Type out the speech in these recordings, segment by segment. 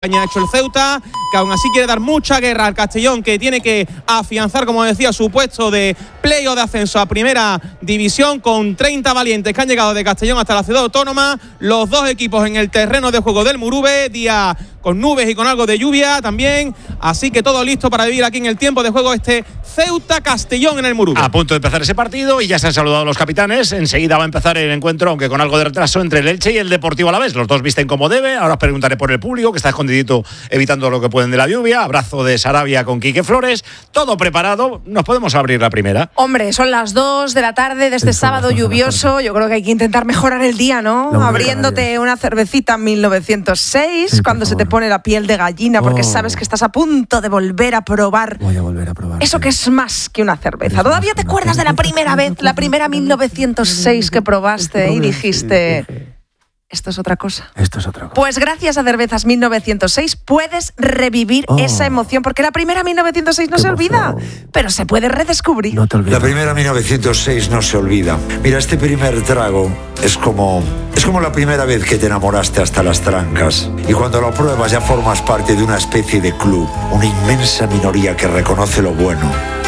ha hecho el Ceuta, que aún así quiere dar mucha guerra al Castellón, que tiene que afianzar, como decía, su puesto de play-off de ascenso a primera división, con 30 valientes que han llegado de Castellón hasta la ciudad autónoma. Los dos equipos en el terreno de juego del Murube, día con nubes y con algo de lluvia también, así que todo listo para vivir aquí en el tiempo de juego este Ceuta-Castellón en el Murube. A punto de empezar ese partido y ya se han saludado los capitanes. Enseguida va a empezar el encuentro, aunque con algo de retraso, entre el Elche y el Deportivo Alavés. Los dos visten como debe. Ahora os preguntaré por el público, que está escondidito evitando lo que pueden de la lluvia. Abrazo de Sarabia con Quique Flores. Todo preparado. Nos podemos abrir la primera. Hombre, son las 2 de la tarde de este sábado lluvioso. Yo creo que hay que intentar mejorar el día, ¿no? Abriéndote una cervecita 1906, sí, cuando se te pone la piel de gallina, porque sabes que estás a punto de volver a probar. Voy a volver a probar. Eso que es más que una cerveza. ¿Todavía te acuerdas de la primera vez, la primera 1906 que probaste y dijiste... Esto es otra cosa. Esto es otra cosa. Pues gracias a Cervezas 1906 puedes revivir esa emoción, porque la primera 1906 no se olvida, pero se puede redescubrir. No te olvides. La primera 1906 no se olvida. Mira, este primer trago es como la primera vez que te enamoraste hasta las trancas. Y cuando lo pruebas ya formas parte de una especie de club, una inmensa minoría que reconoce lo bueno.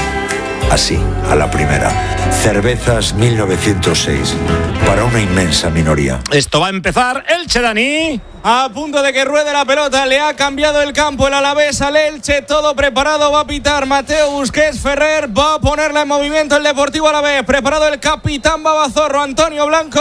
Así, a la primera. Cervezas 1906. Para una inmensa minoría. Esto va a empezar. Elche, Dani. A punto de que ruede la pelota, le ha cambiado el campo el Alavés al Elche, todo preparado, va a pitar Mateo Busquets Ferrer, va a ponerla en movimiento el Deportivo Alavés, preparado el capitán Babazorro, Antonio Blanco.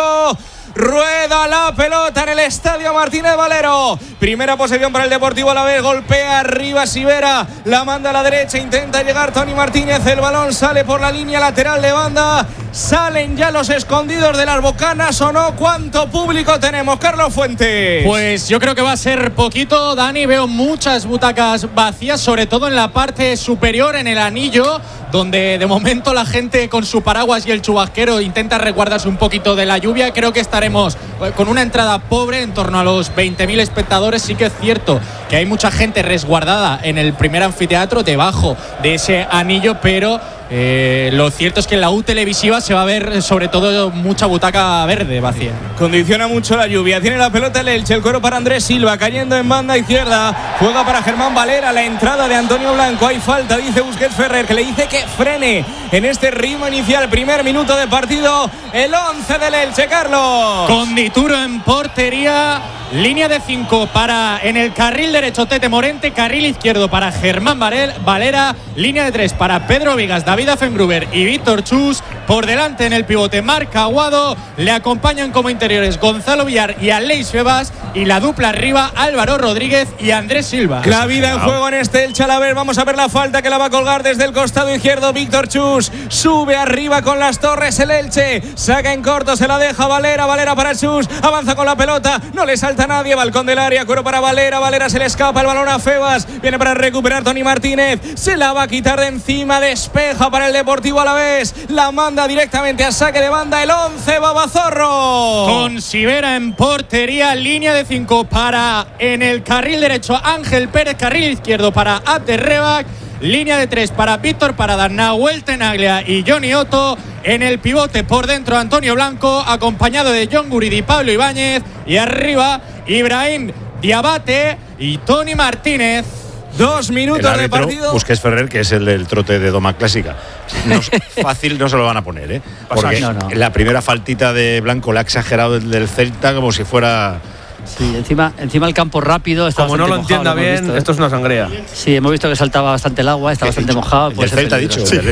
Rueda la pelota en el Estadio Martínez Valero. Primera posesión para el Deportivo Alavés. Golpea arriba Sivera. La manda a la derecha. Intenta llegar Toni Martínez. El balón sale por la línea lateral de banda. Salen ya los escondidos de las bocanas o no. ¿Cuánto público tenemos, Carlos Fuentes? Pues yo creo que va a ser poquito, Dani. Veo muchas butacas vacías, sobre todo en la parte superior, en el anillo, donde de momento la gente con su paraguas y el chubasquero intenta resguardarse un poquito de la lluvia. Creo que estaremos con una entrada pobre, en torno a los 20.000 espectadores. Sí que es cierto que hay mucha gente resguardada en el primer anfiteatro, debajo de ese anillo, pero lo cierto es que en la U televisiva se va a ver sobre todo mucha butaca verde vacía. Condiciona mucho la lluvia. Tiene la pelota el Elche, el cuero para Andrés Silva, cayendo en banda izquierda. Juega para Germán Valera, la entrada de Antonio Blanco. Hay falta, dice Busquets Ferrer, que le dice que frene en este ritmo inicial. Primer minuto de partido, el 11 del Elche, Carlos. Con Dituro en portería. Línea de 5 para en el carril derecho Tete Morente, carril izquierdo para Germán Valera, línea de 3 para Pedro Vigas, David Affengruber y Víctor Chus. Por delante en el pivote Marc Aguado, le acompañan como interiores Gonzalo Villar y Aleix Febas, y la dupla arriba Álvaro Rodríguez y Andrés Silva. La vida en juego en este Elche Alavés. Vamos a ver la falta que la va a colgar desde el costado izquierdo Víctor Chus. Sube arriba con las torres el Elche, saca en corto, se la deja Valera para Chus, avanza con la pelota, no le salta nadie, balcón del área, cuero para Valera se le escapa el balón a Febas, viene para recuperar Toni Martínez, se la va a quitar de encima, despeja para el Deportivo Alavés, la manda directamente a saque de banda el 11 Babazorro. Con Sivera en portería, línea de 5 para en el carril derecho Ángel Pérez, carril izquierdo para Abder Rebak, línea de 3 para Víctor Parada, Nahuel Tenaglia y Johnny Otto. En el pivote por dentro Antonio Blanco, acompañado de John Guridi y Pablo Ibáñez, y arriba Ibrahim Diabate y Toni Martínez. 2 minutos de partido. Busquets Ferrer, que es el del trote de Doma Clásica. Fácil no se lo van a poner, ¿eh? Porque la primera faltita de Blanco le ha exagerado el del Celta como si fuera... Sí, encima el campo rápido está como no lo mojado, entienda bien, visto, esto es una sangría. Sí, hemos visto que saltaba bastante el agua, está bastante mojado. El Celta ha dicho, sí.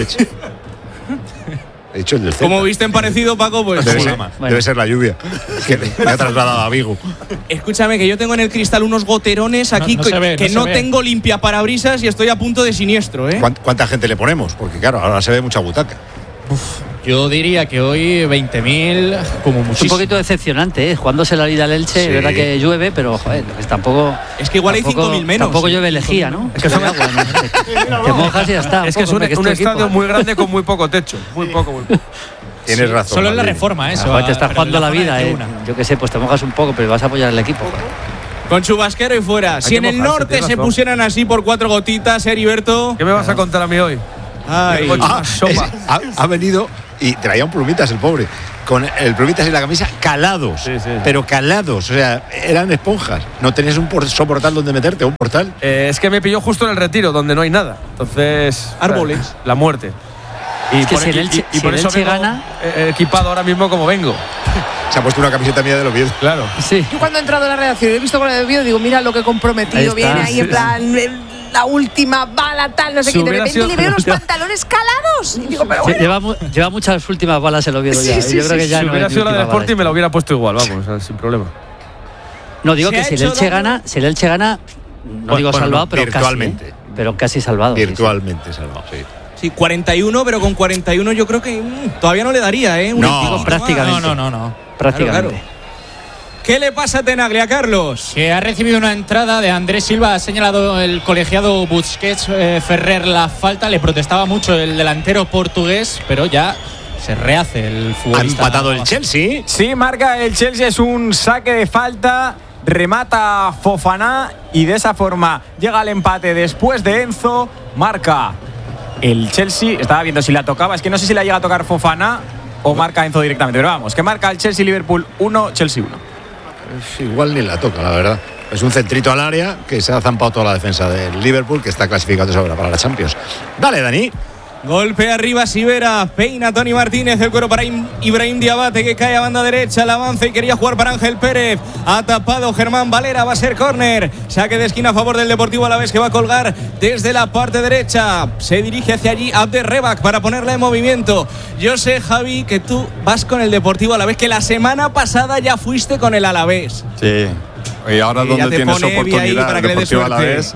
He dicho el del Celta. Como viste en parecido, Paco, pues debe ser la lluvia que me ha trasladado a Vigo. Escúchame, que yo tengo en el cristal unos goterones aquí que no tengo limpia parabrisas y estoy a punto de siniestro, ¿eh? ¿Cuánta gente le ponemos? Porque claro, ahora se ve mucha butaca. Yo diría que hoy 20.000 como muchísimo. Es un poquito decepcionante, ¿eh? Jugándose la liga del Elche, es verdad que llueve, pero joder, pues tampoco... Es que igual hay 5.000 menos. Tampoco llueve lejía, ¿no? Es que son agua, ¿no? Te mojas y ya está. Es que es un estadio muy grande con muy poco techo. Muy poco. Tienes razón. Solo en la reforma, eso. Te estás jugando la vida, yo qué sé, pues te mojas un poco, pero vas a apoyar al equipo. Con chubasquero y fuera. Si en el norte se pusieran así por 4 gotitas, Heriberto. ¿Qué me vas a contar a mí hoy? Ha venido y traía un plumitas el pobre. con el plumitas y la camisa calados, pero calados, o sea, eran esponjas. No tenías un soportal donde meterte, un portal. Es que me pilló justo en el Retiro, donde no hay nada. Entonces, árboles, la muerte. Y es que por, si el Elche, y por si el eso Elche vengo gana, equipado ahora mismo como vengo. Se ha puesto una camiseta mía de los Oviedo. Claro. Sí. Yo cuando he entrado en la redacción, he visto con el de Oviedo, digo, mira lo que comprometido viene ahí, en plan, la última bala, tal, no sé qué. Y de repente le veo los pantalones calados. Y digo, pero bueno. Lleva muchas últimas balas el Oviedo ya. Yo creo que ya si no hubiera es sido la del Sporting, me lo lo hubiera puesto igual, vamos, o sea, sin problema. No, digo que si el Elche gana, no digo salvado, pero virtualmente. Casi, pero casi salvado. Virtualmente salvado, sí. Sí, 41, pero con 41 yo creo que todavía no le daría, ¿eh? No, prácticamente. No. Prácticamente. Claro. ¿Qué le pasa a Tenaglia, Carlos? Que ha recibido una entrada de Andrés Silva, ha señalado el colegiado Busquets Ferrer la falta, le protestaba mucho el delantero portugués, pero ya se rehace el futbolista. ¿Ha empatado el Chelsea? Sí, marca el Chelsea, es un saque de falta, remata Fofana y de esa forma llega al empate después de Enzo, marca el Chelsea. Estaba viendo si la tocaba, es que no sé si la llega a tocar Fofana o marca Enzo directamente, pero vamos, que marca el Chelsea, Liverpool 1, Chelsea 1. Igual ni la toca, la verdad. Es un centrito al área que se ha zampado toda la defensa del Liverpool, que está clasificado de sobra para la Champions. Dale, Dani. Golpe arriba Sivera, peina Tony Martínez, el cuero para Ibrahim Diabate, que cae a banda derecha, el avance y quería jugar para Ángel Pérez, ha tapado Germán Valera, va a ser córner, saque de esquina a favor del Deportivo Alavés, que va a colgar desde la parte derecha, se dirige hacia allí Abder Rebak para ponerla en movimiento. Yo sé, Javi, que tú vas con el Deportivo Alavés, que la semana pasada ya fuiste con el Alavés. Sí, y ahora donde tienes oportunidad para el que le dé Deportivo suerte. Alavés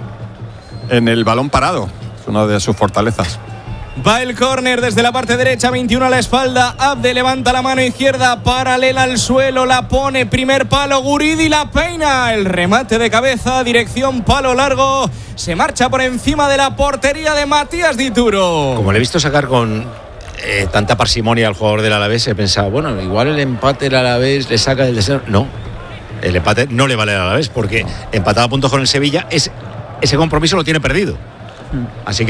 en el balón parado, es una de sus fortalezas. Va el córner desde la parte derecha, 21 a la espalda. Abde levanta la mano izquierda, paralela al suelo, la pone, primer palo, Guridi la peina. El remate de cabeza, dirección palo largo. Se marcha por encima de la portería de Matías Dituro. Como le he visto sacar con tanta parsimonia al jugador del Alavés, he pensado, bueno, igual el empate del Alavés le saca del deseo. No, el empate no le vale al Alavés porque empatado a puntos con el Sevilla, ese compromiso lo tiene perdido. Así que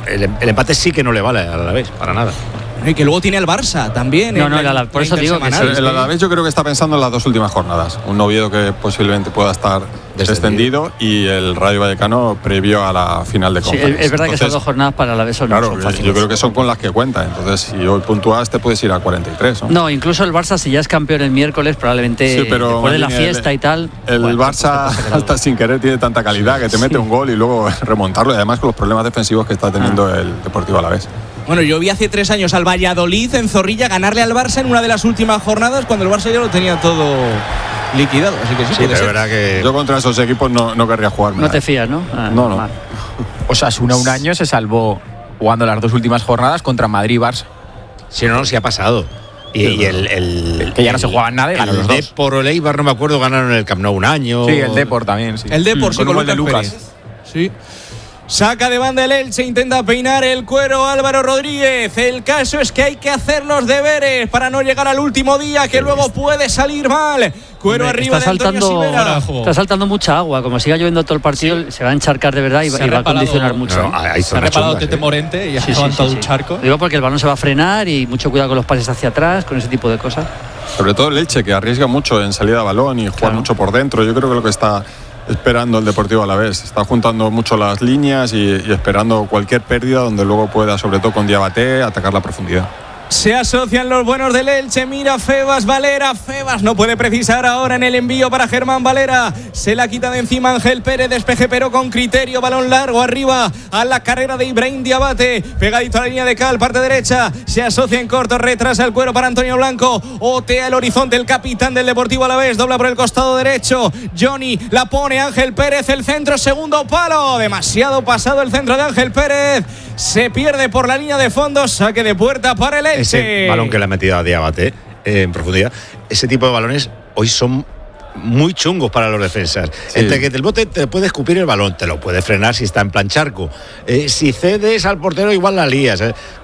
el empate sí que no le vale al Alavés, para nada. Y que luego tiene al Barça también. Por eso digo que el Alavés yo creo que está pensando en las dos últimas jornadas. Un Oviedo que posiblemente pueda estar descendido y el Rayo Vallecano previo a la final de Conference. Sí, es verdad. Entonces, que esas dos jornadas para el Alavés son fáciles. Yo creo que son con las que cuenta. Entonces, si hoy puntúas, te puedes ir a 43. No, incluso el Barça, si ya es campeón el miércoles, probablemente sí, pero después de la fiesta y tal. El Barça, hasta sin querer, tiene tanta calidad que te mete un gol y luego remontarlo. Y además con los problemas defensivos que está teniendo el Deportivo Alavés. Bueno, yo vi hace 3 años al Valladolid en Zorrilla ganarle al Barça en una de las últimas jornadas cuando el Barça ya lo tenía todo liquidado. Así que sí, puede ser. Verdad que yo contra esos equipos no querría jugar. No te fías, ¿no? No. Osasuna un año se salvó jugando las dos últimas jornadas contra Madrid y Barça. Sí, no, sí ha pasado. Y el que ya no se jugaban nada y ganó los dos. El Depor o el Eibar, no me acuerdo, ganaron el Camp Nou un año. Sí, el Depor también, sí. El Depor, sí, con el de Lucas. Sí. Saca de banda el Elche, intenta peinar el cuero Álvaro Rodríguez. El caso es que hay que hacer los deberes para no llegar al último día, que luego puede salir mal. Cuero arriba de Antonio Sivera. Está saltando mucha agua, como siga lloviendo todo el partido, se va a encharcar de verdad y va a condicionar mucho. Se ha reparado Tete Morente y ha levantado un charco. Digo porque el balón se va a frenar y mucho cuidado con los pases hacia atrás, con ese tipo de cosas. Sobre todo el Elche, que arriesga mucho en salida de balón y juega mucho por dentro. Yo creo que lo que está esperando el Deportivo Alavés, está juntando mucho las líneas y esperando cualquier pérdida donde luego pueda, sobre todo con Diabate, atacar la profundidad. Se asocian los buenos del Elche, mira Febas, Valera, Febas no puede precisar ahora en el envío para Germán Valera, se la quita de encima Ángel Pérez, despeje pero con criterio, balón largo arriba a la carrera de Ibrahim Diabate, pegadito a la línea de cal, parte derecha, se asocia en corto, retrasa el cuero para Antonio Blanco, otea el horizonte el capitán del Deportivo Alavés, dobla por el costado derecho, Johnny la pone Ángel Pérez, el centro, segundo palo, demasiado pasado el centro de Ángel Pérez, se pierde por la línea de fondo, saque de puerta para el Elche. Ese balón que le ha metido a Diabate en profundidad, ese tipo de balones hoy son muy chungos para los defensas. Sí. Entre que el bote te puede escupir el balón, te lo puede frenar si está en plan charco. Si cedes al portero igual la lías.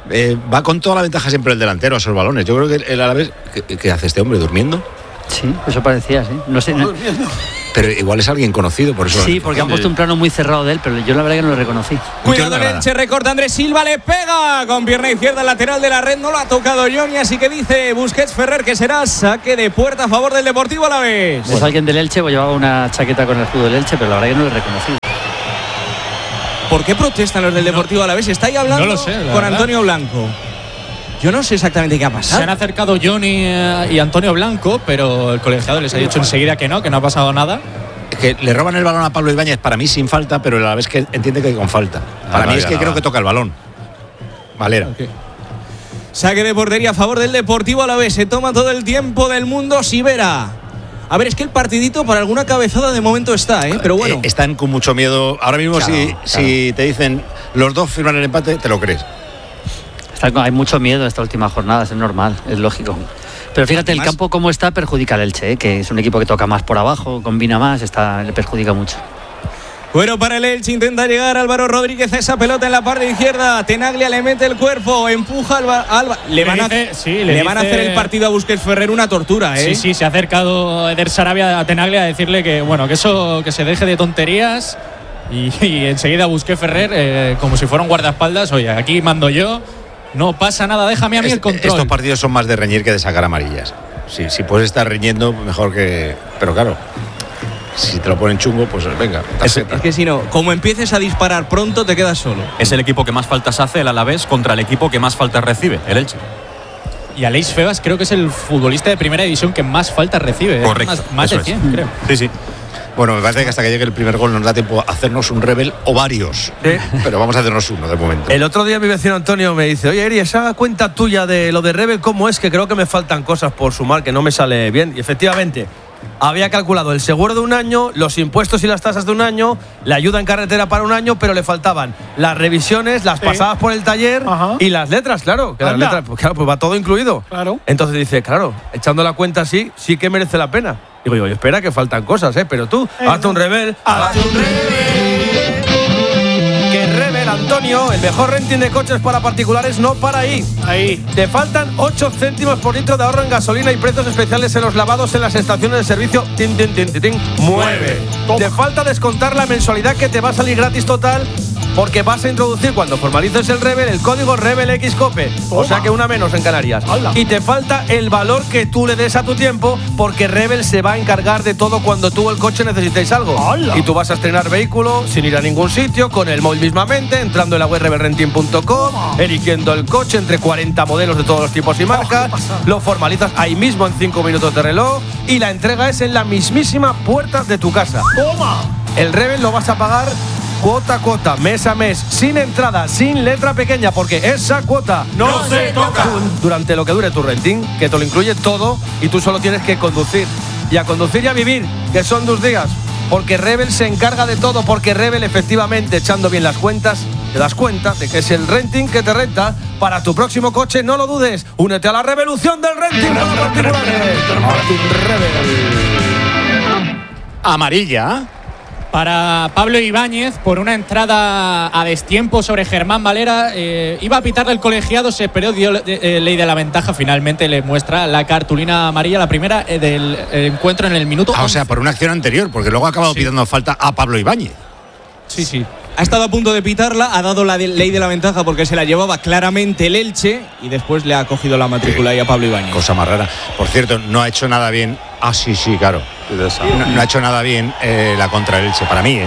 Va con toda la ventaja siempre el delantero a esos balones. Yo creo que el Alavés... ¿Qué hace este hombre? ¿Durmiendo? Sí, eso parecía, sí. No sé. Pero igual es alguien conocido, por eso. Sí, porque han puesto un plano muy cerrado de él, pero yo la verdad que no lo reconocí. Cuidado el Elche, recorta Andrés Silva, le pega con pierna izquierda lateral de la red, no lo ha tocado Johnny, así que dice Busquets Ferrer que será saque de puerta a favor del Deportivo Alavés. Es alguien del Elche, pues llevaba una chaqueta con el escudo del Elche, pero la verdad que no lo reconocí. ¿Por qué protestan los del Deportivo Alavés? Está ahí hablando con Antonio Blanco. Yo no sé exactamente qué ha pasado. Se han acercado Johnny y Antonio Blanco, pero el colegiado les ha dicho enseguida que no ha pasado nada. Que le roban el balón a Pablo Ibáñez, para mí sin falta, pero a la vez que entiende que con falta. Para mí es que creo que toca el balón. Valera. Okay. Saque de portería a favor del Deportivo Alavés. Se toma todo el tiempo del mundo Sivera. A ver, es que el partidito para alguna cabezada de momento está, pero bueno. Están con mucho miedo. Ahora mismo si te dicen los dos firman el empate, te lo crees. Hay mucho miedo esta última jornada, es normal, es lógico. Pero fíjate, el campo como está perjudica al Elche, que es un equipo que toca más por abajo, combina más, le perjudica mucho. Bueno, para el Elche intenta llegar Álvaro Rodríguez a esa pelota en la parte izquierda. Tenaglia le mete el cuerpo, empuja Alba. Le van a hacer el partido a Busquets Ferrer una tortura, Sí, se ha acercado Eder Sarabia a Tenaglia a decirle que que se deje de tonterías. Y enseguida Busquets Ferrer, como si fuera un guardaespaldas, oye, aquí mando yo. No pasa nada, déjame a mí el control. Estos partidos son más de reñir que de sacar amarillas. Si puedes estar riñendo, mejor que. Pero claro, si te lo ponen chungo, pues venga. Es que si no, como empieces a disparar pronto, te quedas solo. Es el equipo que más faltas hace, el Alavés, contra el equipo que más faltas recibe, el Elche. Y Aleix Febas creo que es el futbolista de primera división que más faltas recibe. Correcto. Más de 100, creo. Sí. Bueno, me parece que hasta que llegue el primer gol nos da tiempo a hacernos un rebel o varios. Pero vamos a hacernos uno de momento. El otro día mi vecino Antonio me dice: oye, Eri, esa cuenta tuya de lo de rebel, ¿cómo es? Que creo que me faltan cosas por sumar, que no me sale bien. Y efectivamente, había calculado el seguro de un año, los impuestos y las tasas de un año, la ayuda en carretera para un año, pero le faltaban las revisiones, las pasadas por el taller y las letras, claro. Que las letras, pues va todo incluido. Claro. Entonces dice, claro, echando la cuenta así, sí que merece la pena. Digo yo, espera que faltan cosas, pero tú, hazte un rebel. ¡Hazte un rebel! Que rebel, Antonio, el mejor renting de coches para particulares no para ahí. Te faltan 8 céntimos por litro de ahorro en gasolina y precios especiales en los lavados en las estaciones de servicio. ¡Mueve! Te falta descontar la mensualidad que te va a salir gratis total, porque vas a introducir cuando formalices el Rebel el código RebelXCOPE. O sea que una menos en Canarias. ¡Hala! Y te falta el valor que tú le des a tu tiempo, porque Rebel se va a encargar de todo cuando tú o el coche necesitéis algo. ¡Hala! Y tú vas a estrenar vehículo sin ir a ningún sitio, con el móvil mismamente, entrando en la web rebelrenting.com, eligiendo el coche entre 40 modelos de todos los tipos y marcas, lo formalizas ahí mismo en 5 minutos de reloj y la entrega es en la mismísima puerta de tu casa. ¡Toma! El Rebel lo vas a pagar cuota a cuota, mes a mes, sin entrada, sin letra pequeña, porque esa cuota no se toca durante lo que dure tu renting, que te lo incluye todo y tú solo tienes que conducir. Y a conducir y a vivir, que son 2 días. Porque Rebel se encarga de todo, porque Rebel, efectivamente, echando bien las cuentas, te das cuenta de que es el renting que te renta para tu próximo coche. No lo dudes, únete a la revolución del renting para particulares. Amarilla para Pablo Ibáñez por una entrada a destiempo sobre Germán Valera. Iba a pitarle el colegiado, se esperó, dio ley de la ventaja. Finalmente le muestra la cartulina amarilla, la primera del encuentro en el minuto 11. O sea, por una acción anterior, porque luego ha acabado pidiendo falta a Pablo Ibáñez. Sí. Ha estado a punto de pitarla, ha dado la ley de la ventaja porque se la llevaba claramente el Elche y después le ha cogido la matrícula ahí a Pablo Ibáñez. Cosa más rara. Por cierto, no ha hecho nada bien. Sí, claro. No ha hecho nada bien la contra el Elche, para mí,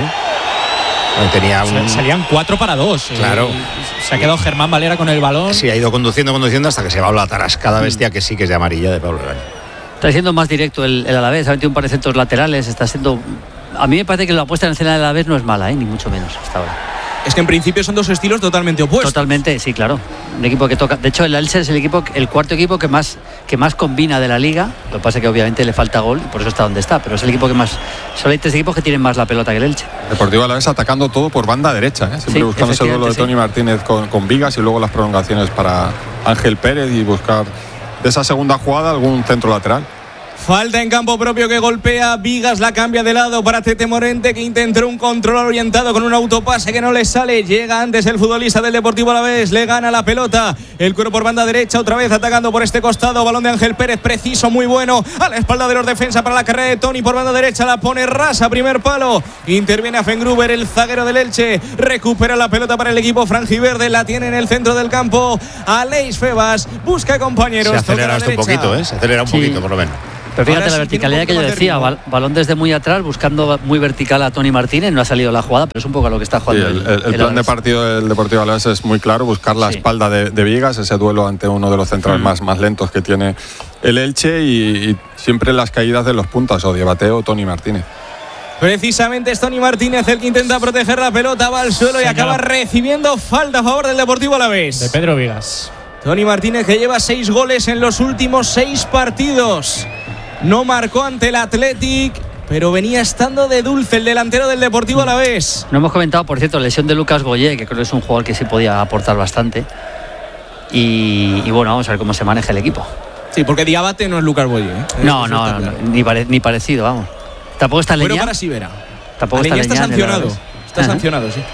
Salían 4-2. Claro. Se ha quedado Germán Valera con el balón. Sí, ha ido conduciendo hasta que se va a la tarascada bestia que sí que es de amarilla de Pablo Ibáñez. Está siendo más directo el Alavés, ha metido un par de centros laterales, está siendo... A mí me parece que la puesta en escena del Alavés no es mala, ni mucho menos hasta ahora. Es que en principio son 2 estilos totalmente opuestos. Totalmente, sí, claro. Un equipo que toca. De hecho, el Elche es el cuarto equipo que más combina de la liga. Lo que pasa es que obviamente le falta gol, por eso está donde está. Pero es el equipo que más. Solo hay 3 equipos que tienen más la pelota que el Elche. Deportivo Alavés atacando todo por banda derecha, siempre buscando ese duelo de Tony Martínez con Vigas y luego las prolongaciones para Ángel Pérez y buscar de esa segunda jugada algún centro lateral. Falta en campo propio que golpea. Vigas la cambia de lado para Tete Morente, que intentó un control orientado con un autopase que no le sale. Llega antes el futbolista del Deportivo Alavés, le gana la pelota. El cuero por banda derecha, otra vez atacando por este costado. Balón de Ángel Pérez, preciso, muy bueno. A la espalda de los defensas para la carrera de Toni por banda derecha. La pone rasa, primer palo. Interviene a Fengruber, el zaguero del Elche. Recupera la pelota para el equipo franjiverde. La tiene en el centro del campo. Aleix Febas busca compañeros. Se acelera esto un poquito, se acelera un poquito por lo menos. Pero fíjate la verticalidad que yo decía, balón desde muy atrás, buscando muy vertical a Toni Martínez, no ha salido la jugada, pero es un poco a lo que está jugando. Sí, el plan de partido del Deportivo Alavés es muy claro, buscar la espalda de Vigas, ese duelo ante uno de los centrales más lentos que tiene el Elche y siempre las caídas de los puntas, o Diabaté o Toni Martínez. Precisamente es Toni Martínez el que intenta proteger la pelota, va al suelo y acaba recibiendo falta a favor del Deportivo Alavés. De Pedro Vigas. Toni Martínez, que lleva 6 goles en los últimos 6 partidos. No marcó ante el Athletic, pero venía estando de dulce el delantero del Deportivo Alavés. No hemos comentado, por cierto, lesión de Lucas Boyé, que creo que es un jugador que sí podía aportar bastante. Y bueno, vamos a ver cómo se maneja el equipo. Sí, porque Diabaté no es Lucas Boyé. No, ni parecido, vamos. Tampoco está Leñán. Bueno, para Sivera. Tampoco está sancionado. Está sancionado, sí.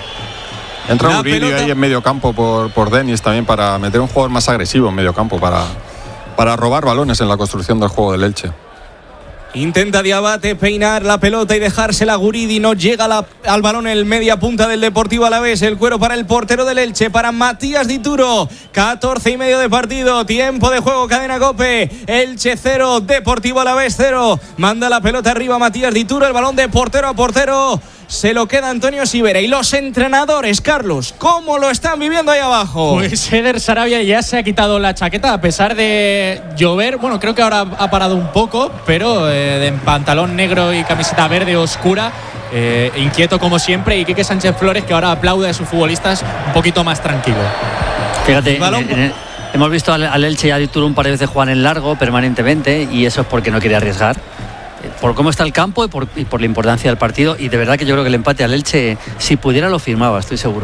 Entra Uribe ahí en medio campo por Denis también para meter un jugador más agresivo en medio campo para robar balones en la construcción del juego del Elche. Intenta Diabaté peinar la pelota y dejársela a Guridi. No llega al balón el media punta del Deportivo Alavés. El cuero para el portero del Elche, para Matías Dituro. 14:30 de partido. Tiempo de juego, cadena COPE. Elche 0, Deportivo Alavés 0. Manda la pelota arriba Matías Dituro. El balón de portero a portero se lo queda Antonio Sivera. Y los entrenadores, Carlos, ¿cómo lo están viviendo ahí abajo? Pues Eder Sarabia ya se ha quitado la chaqueta a pesar de llover. Bueno, creo que ahora ha parado un poco, pero en pantalón negro y camiseta verde oscura, inquieto como siempre. Y Quique Sánchez Flores, que ahora aplaude a sus futbolistas, un poquito más tranquilo. Fíjate, hemos visto al Elche y a Dituro un par de veces jugar en largo permanentemente, y eso es porque no quiere arriesgar. Por cómo está el campo y por la importancia del partido, y de verdad que yo creo que el empate al Elche, si pudiera, lo firmaba, estoy seguro.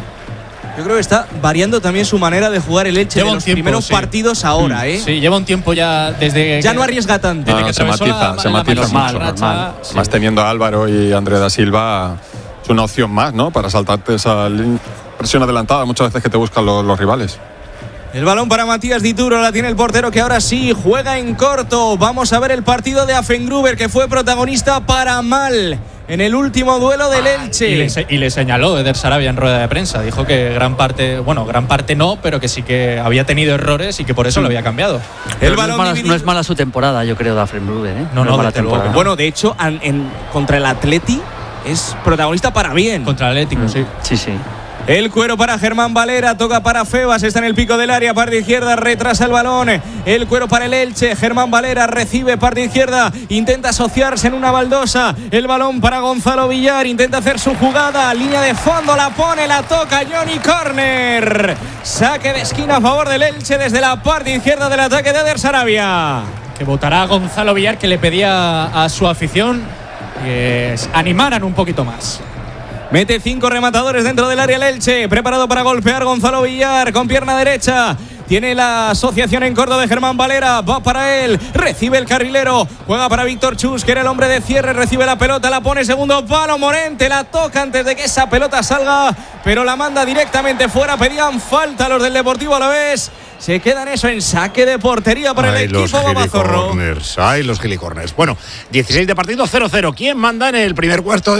Yo creo que está variando también su manera de jugar el Elche de los primeros partidos ahora, Sí, lleva un tiempo ya desde ya no arriesga tanto. Se matiza mucho. Más teniendo a Álvaro y André da Silva, es una opción más, ¿no? Para saltarte esa presión adelantada muchas veces que te buscan los rivales. El balón para Matías Dituro, la tiene el portero, que ahora sí juega en corto. Vamos a ver el partido de Fengruber, que fue protagonista para mal en el último duelo del Elche. Y le señaló Eder Sarabia en rueda de prensa. Dijo que gran parte no, pero que sí que había tenido errores y que por eso lo había cambiado. No es mala su temporada, yo creo, de Fengruber, ¿eh? No es mala temporada. Bueno, de hecho, contra el Atleti es protagonista para bien. Contra el Atlético, sí. Sí. El cuero para Germán Valera, toca para Febas, está en el pico del área, parte izquierda, retrasa el balón. El cuero para el Elche, Germán Valera recibe parte izquierda, intenta asociarse en una baldosa. El balón para Gonzalo Villar, intenta hacer su jugada, línea de fondo, la pone, la toca Johnny Corner. Saque de esquina a favor del Elche desde la parte izquierda del ataque de Eder Sarabia. Que votará Gonzalo Villar, que le pedía a su afición que animaran un poquito más. Mete 5 rematadores dentro del área el Elche. Preparado para golpear Gonzalo Villar con pierna derecha. Tiene la asociación en corto de Germán Valera. Va para él. Recibe el carrilero. Juega para Víctor Chus, que era el hombre de cierre. Recibe la pelota. La pone segundo palo. Morente la toca antes de que esa pelota salga, pero la manda directamente fuera. Pedían falta los del Deportivo Alavés. Se quedan eso en saque de portería para el equipo Babazorro. Los gilicorners. Bueno, 16 de partido, 0-0. ¿Quién manda en el primer cuarto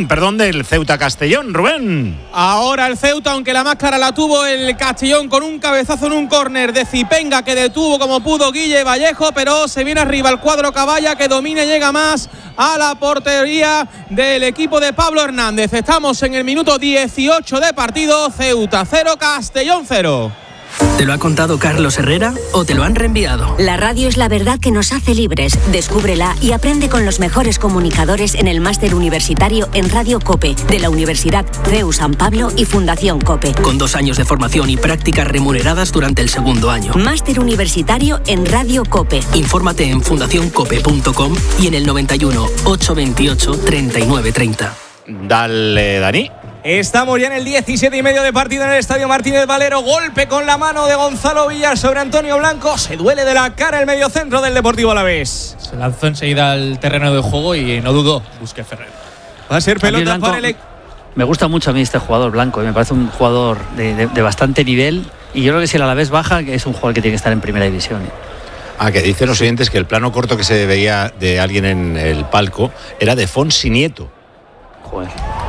del Ceuta Castellón, Rubén? Ahora el Ceuta, aunque la más clara la tuvo el Castellón con un cabezazo en un córner de Zipenga, que detuvo como pudo Guille Vallejo, pero se viene arriba el cuadro Caballa, que domina y llega más a la portería del equipo de Pablo Hernández. Estamos en el minuto 18 de partido. Ceuta 0, Castellón 0. ¿Te lo ha contado Carlos Herrera o te lo han reenviado? La radio es la verdad que nos hace libres. Descúbrela y aprende con los mejores comunicadores en el máster universitario en Radio COPE de la Universidad CEU San Pablo y Fundación COPE. Con 2 años de formación y prácticas remuneradas durante el segundo año. Máster universitario en Radio COPE. Infórmate en fundacioncope.com y en el 91 828 3930. Dale, Dani. Estamos ya en el 17,5 de partido en el Estadio Martínez Valero. Golpe con la mano de Gonzalo Villar sobre Antonio Blanco. Se duele de la cara el mediocentro del Deportivo Alavés. Se lanzó enseguida al terreno de juego y no dudó Busquets Ferrer. Va a ser pelota para el... Me gusta mucho a mí este jugador Blanco. Me parece un jugador de bastante nivel. Y yo creo que si el Alavés baja, es un jugador que tiene que estar en primera división. Que dicen los oyentes que el plano corto que se veía de alguien en el palco era de Fonsi Nieto. Joder.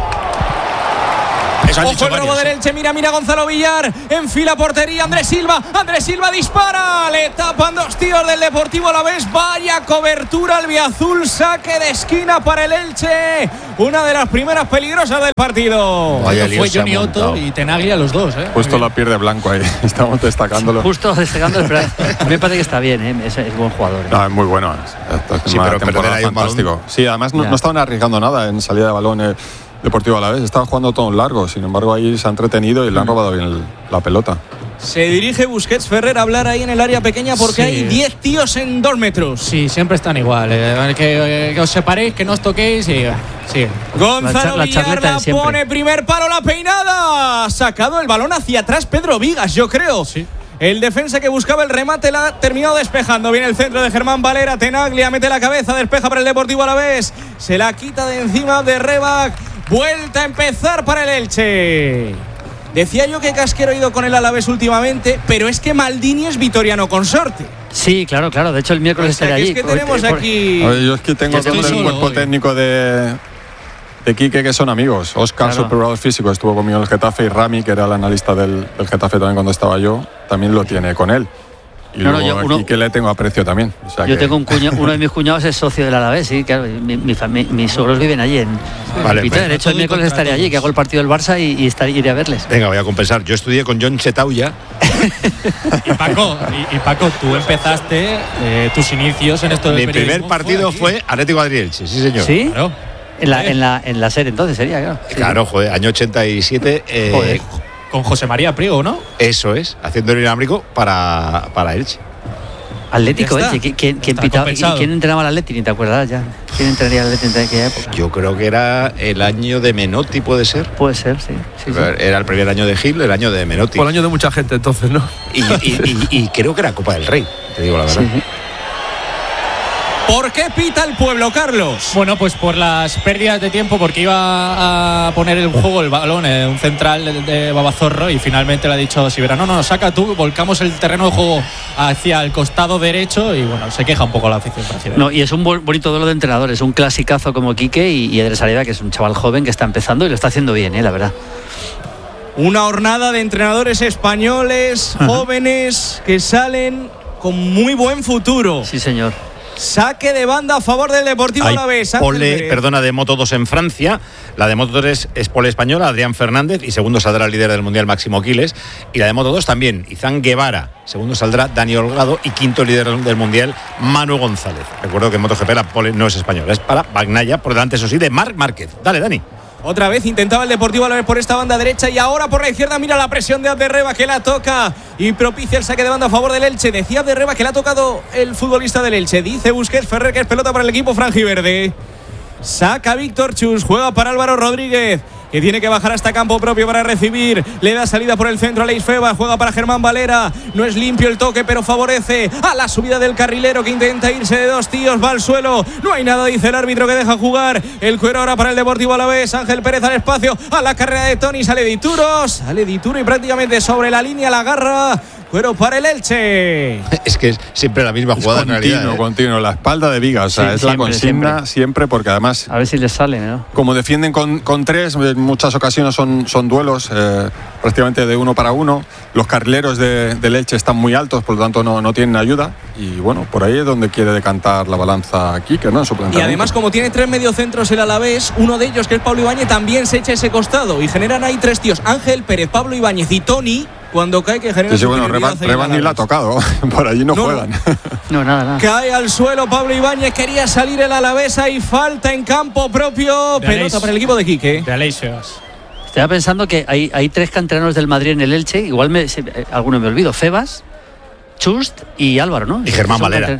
Ojo el robo del Elche, mira Gonzalo Villar, enfila portería, Andrés Silva dispara, le tapan dos tíos del Deportivo Alavés, vaya cobertura albiazul, saque de esquina para el Elche, una de las primeras peligrosas del partido. Fue Johnny Otto y Tenaglia los dos. Justo la pierde Blanco ahí, estamos destacándolo. Justo destacándolo, pero a mí me parece que está bien, es buen jugador. No, es muy bueno. Sí, pero perder ahí fantástico. Sí, además no estaban arriesgando nada en salida de balón. Deportivo Alavés estaba jugando todo en largo, sin embargo ahí se ha entretenido y le han robado bien la pelota. Se dirige Busquets Ferrer a hablar ahí en el área pequeña porque hay 10 tíos en 2 metros. Sí, siempre están igual. Que os separéis, que no os toquéis y sí. Gonzalo Villar la pone, primer palo, la peinada. Ha sacado el balón hacia atrás Pedro Vigas, yo creo. Sí. El defensa que buscaba el remate la ha terminado despejando. Viene el centro de Germán Valera. Tenaglia mete la cabeza, despeja para el Deportivo Alavés. Se la quita de encima de Rebac. Vuelta a empezar para el Elche. Decía yo que Casquero ha ido con el Alavés últimamente, pero es que Maldini es vitoriano consorte. Sí, claro. De hecho, el miércoles estaré allí. Es que tenemos aquí... Yo es que tengo todo el cuerpo técnico de Quique, que son amigos. Óscar, su preparador físico, estuvo conmigo en el Getafe, y Rami, que era el analista del Getafe también cuando estaba yo, también lo tiene con él. Y luego a Quique le tengo aprecio también. O sea, yo tengo un cuñado, uno de mis cuñados es socio del Alavés, sí, claro. Mis suegros viven allí en Vitoria. De hecho, el miércoles estaré allí, que hago el partido del Barça y iré a verles. Venga, voy a compensar. Yo estudié con John Chetauya. Y Paco, tú empezaste tus inicios en esto del Mi primer partido fue Atlético Madrid-Elche, sí señor. ¿Sí? Claro. En la serie entonces sería, claro. Claro, joder, año 87. Joder. Con José María Priego, ¿no? Eso es, haciendo el inalámbrico para Elche. Atlético Elche, ¿quién entrenaba al Atlético? Ni te acuerdas ya. ¿Quién entrenaría al Atlético en aquella época? Yo creo que era el año de Menotti, ¿puede ser? Puede ser, sí. Era el primer año de Gil, el año de Menotti. Fue el año de mucha gente entonces, ¿no? Y creo que era Copa del Rey, te digo la verdad. Sí. ¿Por qué pita el pueblo, Carlos? Bueno, pues por las pérdidas de tiempo, porque iba a poner en juego el balón en un central de Babazorro y finalmente le ha dicho Sivera, no, saca tú, volcamos el terreno de juego hacia el costado derecho y bueno, se queja un poco la afición brasileña. No, y es un bonito duelo de entrenadores, un clasicazo como Quique y Eder Arevalo, que es un chaval joven que está empezando y lo está haciendo bien, la verdad. Una hornada de entrenadores españoles, jóvenes, que salen con muy buen futuro. Sí, señor. Saque de banda a favor del Deportivo Alavés. Pole, de Moto 2 en Francia. La de Moto 3 es pole española, Adrián Fernández, y segundo saldrá el líder del Mundial, Máximo Quiles. Y la de Moto 2 también, Izán Guevara. Segundo saldrá Dani Holgado y quinto líder del Mundial, Manu González. Recuerdo que en MotoGP la pole no es española, es para Bagnaia, por delante, eso sí, de Marc Márquez. Dale, Dani. Otra vez intentaba el Deportivo Alavés por esta banda derecha y ahora por la izquierda. Mira la presión de Abderreba, que la toca y propicia el saque de banda a favor del Elche. Decía Abderreba que la ha tocado el futbolista del Elche. Dice Busquets Ferrer que es pelota para el equipo franjiverde. Saca Víctor Chus, juega para Álvaro Rodríguez, que tiene que bajar hasta campo propio para recibir. Le da salida por el centro a Leis Febas, juega para Germán Valera. No es limpio el toque, pero favorece a la subida del carrilero, que intenta irse de dos tíos, va al suelo. No hay nada, dice el árbitro, que deja jugar. El cuero ahora para el Deportivo Alavés. Ángel Pérez al espacio, a la carrera de Toni, sale Dituro y prácticamente sobre la línea la agarra. Cuero para el Elche. Es que es siempre la misma jugada, en realidad. Continuo, la espalda de Vigas, o sea, es la consigna siempre, porque además... A ver si les sale, ¿no? Como defienden con tres, en muchas ocasiones son duelos prácticamente de uno para uno. Los carrileros del Elche están muy altos, por lo tanto no tienen ayuda. Y bueno, por ahí es donde quiere decantar la balanza aquí, que no en su planteamiento. Y además, como tiene tres mediocentros el Alavés, uno de ellos, que es Pablo Ibáñez, también se echa ese costado. Y generan ahí tres tíos, Ángel Pérez, Pablo Ibáñez y Toni. Cuando cae, que genera... Sí, bueno, Reban ni la ha tocado. Por allí no juegan. No, nada. Cae al suelo Pablo Ibáñez, quería salir el Alavés y falta en campo propio. Pelota para el equipo de Quique. De Aleixos. Estaba pensando que hay tres canteranos del Madrid en el Elche. Igual alguno me olvido. Febas, Chust y Álvaro, ¿no? Y Germán Valera.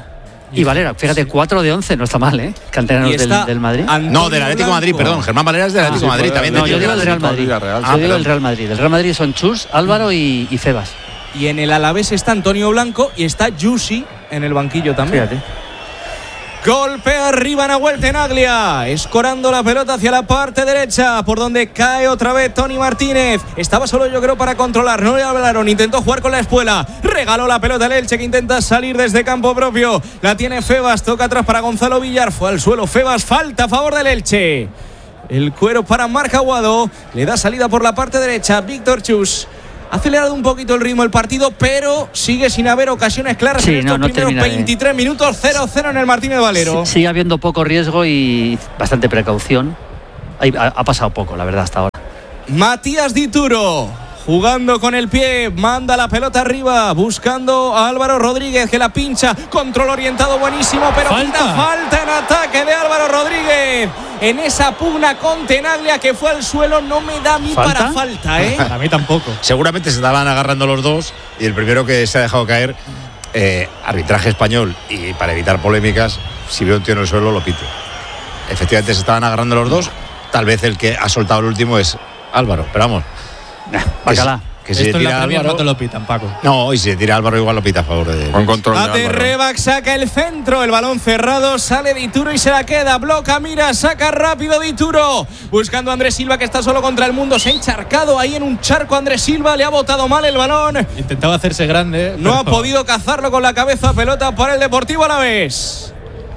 Y Valera, fíjate, 4 de 11, no está mal, ¿eh? Canteranos del Madrid. No, del Atlético de Madrid, perdón. Germán Valera es del Atlético de Madrid también. No, yo digo del Real Madrid. Yo digo del Real Madrid. Del Real Madrid son Chus, Álvaro y Febas. Y en el Alavés está Antonio Blanco y está Yusi en el banquillo también. Fíjate. Golpea arriba Nahuel Tenaglia, escorando la pelota hacia la parte derecha, por donde cae otra vez Tony Martínez. Estaba solo, yo creo, para controlar. No le hablaron, intentó jugar con la espuela. Regaló la pelota al Elche, que intenta salir desde campo propio. La tiene Febas, toca atrás para Gonzalo Villar. Fue al suelo Febas, falta a favor del Elche. El cuero para Marc Aguado. Le da salida por la parte derecha Víctor Chus. Ha acelerado un poquito el ritmo del partido, pero sigue sin haber ocasiones claras en estos primeros 23 minutos. 0-0 en el Martínez Valero. Sigue habiendo poco riesgo y bastante precaución. Ha pasado poco, la verdad, hasta ahora. Matías Dituro, jugando con el pie, manda la pelota arriba, buscando a Álvaro Rodríguez, que la pincha. Control orientado buenísimo, pero falta en ataque de Álvaro Rodríguez. En esa pugna con Tenaglia, que fue al suelo, no me da a mí para falta, ¿eh? Para mí tampoco. Seguramente se estaban agarrando los dos y el primero que se ha dejado caer, arbitraje español, y para evitar polémicas, si veo un tío en el suelo lo pito. Efectivamente se estaban agarrando los dos, tal vez el que ha soltado el último es Álvaro, pero vamos. Bacalá. Que si esto se en tira la Premier Álvaro, no te lo pitan, Paco. No, y si se tira Álvaro igual lo pita a favor de... Con control de Ate Rebac saca el centro, el balón cerrado, sale Dituro y se la queda, bloca, mira, saca rápido Dituro, buscando a Andrés Silva, que está solo contra el mundo, se ha encharcado ahí en un charco. Andrés Silva le ha botado mal el balón, intentaba hacerse grande, no ha podido cazarlo con la cabeza. Pelota para el Deportivo Alavés.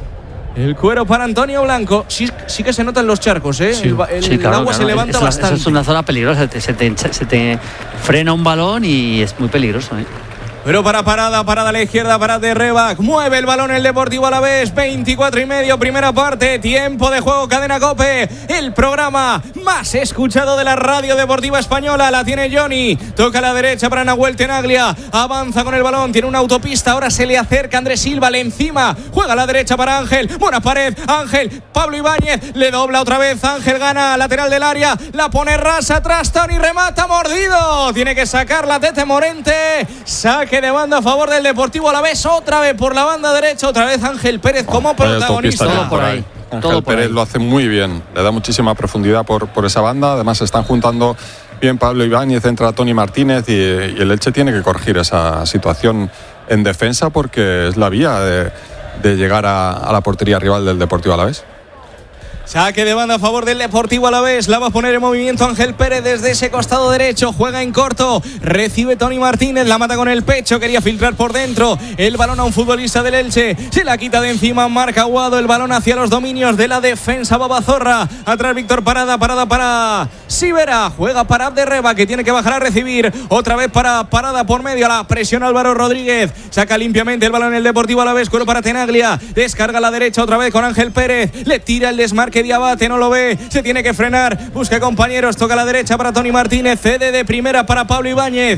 El cuero para Antonio Blanco. Sí que se notan los charcos, ¿eh? Sí. El agua se levanta bastante. Eso es una zona peligrosa. Se te frena un balón y es muy peligroso, ¿eh? Pero parada a la izquierda para de Rebac. Mueve el balón el Deportivo Alavés. 24:30, primera parte. Tiempo de juego, Cadena COPE. El programa más escuchado de la radio deportiva española. La tiene Johnny. Toca a la derecha para Nahuel Tenaglia. Avanza con el balón. Tiene una autopista. Ahora se le acerca Andrés Silva. Le encima. Juega a la derecha para Ángel. Buena pared. Ángel. Pablo Ibáñez. Le dobla otra vez. Ángel gana lateral del área. La pone rasa atrás. Tony remata mordido. Tiene que sacarla Tete Morente. Saque de banda a favor del Deportivo Alavés, otra vez por la banda derecha, otra vez Ángel Pérez como protagonista. Todo por ahí. Ángel Pérez lo hace muy bien, le da muchísima profundidad por esa banda. Además se están juntando bien Pablo Ibáñez, entra Tony Martínez y el Elche tiene que corregir esa situación en defensa, porque es la vía de llegar a la portería rival del Deportivo Alavés. Saque de banda a favor del Deportivo Alavés. La va a poner en movimiento Ángel Pérez desde ese costado derecho. Juega en corto. Recibe Tony Martínez. La mata con el pecho. Quería filtrar por dentro. El balón a un futbolista del Elche. Se la quita de encima Marc Aguado. El balón hacia los dominios de la defensa Babazorra. Atrás Víctor Parada para Sivera. Juega para Abderreba, que tiene que bajar a recibir. Otra vez para Parada por medio. La presión Álvaro Rodríguez. Saca limpiamente el balón el Deportivo Alavés. Cuero para Tenaglia. Descarga a la derecha otra vez con Ángel Pérez. Le tira el desmarque. Que Diabate no lo ve, se tiene que frenar, busca compañeros, toca a la derecha para Tony Martínez, cede de primera para Pablo Ibáñez,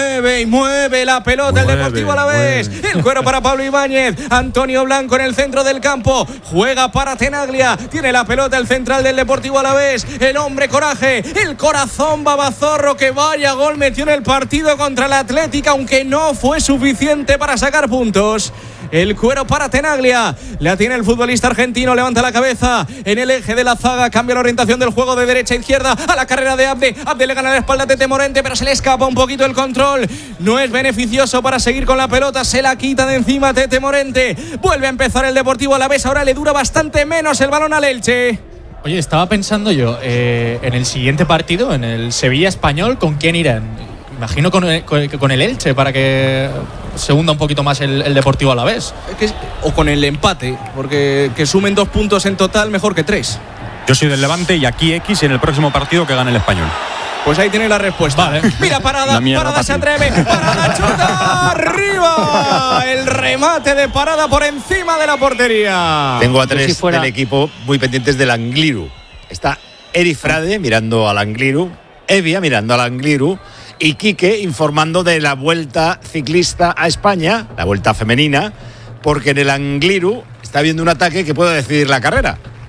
mueve el Deportivo Alavés, el cuero para Pablo Ibáñez, Antonio Blanco en el centro del campo, juega para Tenaglia, tiene la pelota el central del Deportivo Alavés, el hombre coraje, el corazón Babazorro, que vaya gol metió en el partido contra el Atlético, aunque no fue suficiente para sacar puntos. El cuero para Tenaglia, la tiene el futbolista argentino, levanta la cabeza en el eje de la zaga, cambia la orientación del juego de derecha a izquierda, a la carrera de Abde le gana la espalda a Tete Morente, pero se le escapa un poquito el control, no es beneficioso para seguir con la pelota, se la quita de encima Tete Morente, vuelve a empezar el Deportivo Alavés, ahora le dura bastante menos el balón al Elche. Oye, estaba pensando yo, en el siguiente partido, en el Sevilla-Español, ¿con quién irán? Imagino con el Elche, para que se hunda un poquito más el Deportivo Alavés. O con el empate, porque que sumen 2 puntos en total mejor que 3. Yo soy del Levante y aquí X en el próximo partido que gane el Español. Pues ahí tiene la respuesta. Vale. Mira, Parada se atreve. Parada chuta arriba. El remate de Parada por encima de la portería. Tengo a 3 del equipo muy pendientes del Angliru. Está Eri Frade mirando al Angliru, Evia mirando al Angliru y Quique informando de la vuelta ciclista a España, la vuelta femenina, porque en el Angliru está habiendo un ataque que puede decidir la carrera.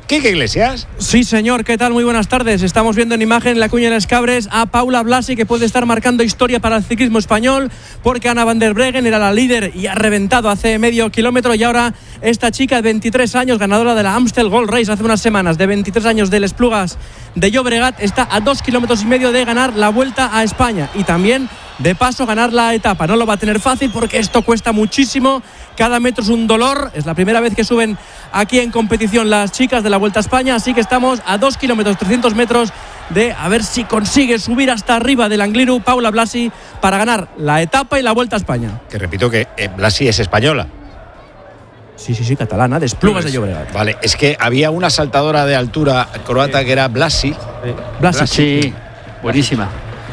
Quique Iglesias. Sí, señor, ¿qué tal? Muy buenas tardes. Estamos viendo en imagen en la Cuña de Les Cabres a Paula Blasi, que puede estar marcando historia para el ciclismo español, porque Anna van der Breggen era la líder y ha reventado hace medio kilómetro, y ahora esta chica de 23 años, ganadora de la Amstel Gold Race hace unas semanas, de 23 años, de l'Esplugas de Llobregat, está a 2,5 kilómetros de ganar la Vuelta a España y también de paso ganar la etapa. No lo va a tener fácil porque esto cuesta muchísimo, cada metro es un dolor. Es la primera vez que suben aquí en competición las chicas de la Vuelta a España, así que estamos a 2 kilómetros 300 metros de a ver si consigue subir hasta arriba del Angliru Paula Blasi para ganar la etapa y la Vuelta a España. Que repito que Blasi es española. Sí, catalana, de Esplugas de Llobregat. Vale, es que había una saltadora de altura croata que era Blasi. Blasi, sí, buenísima.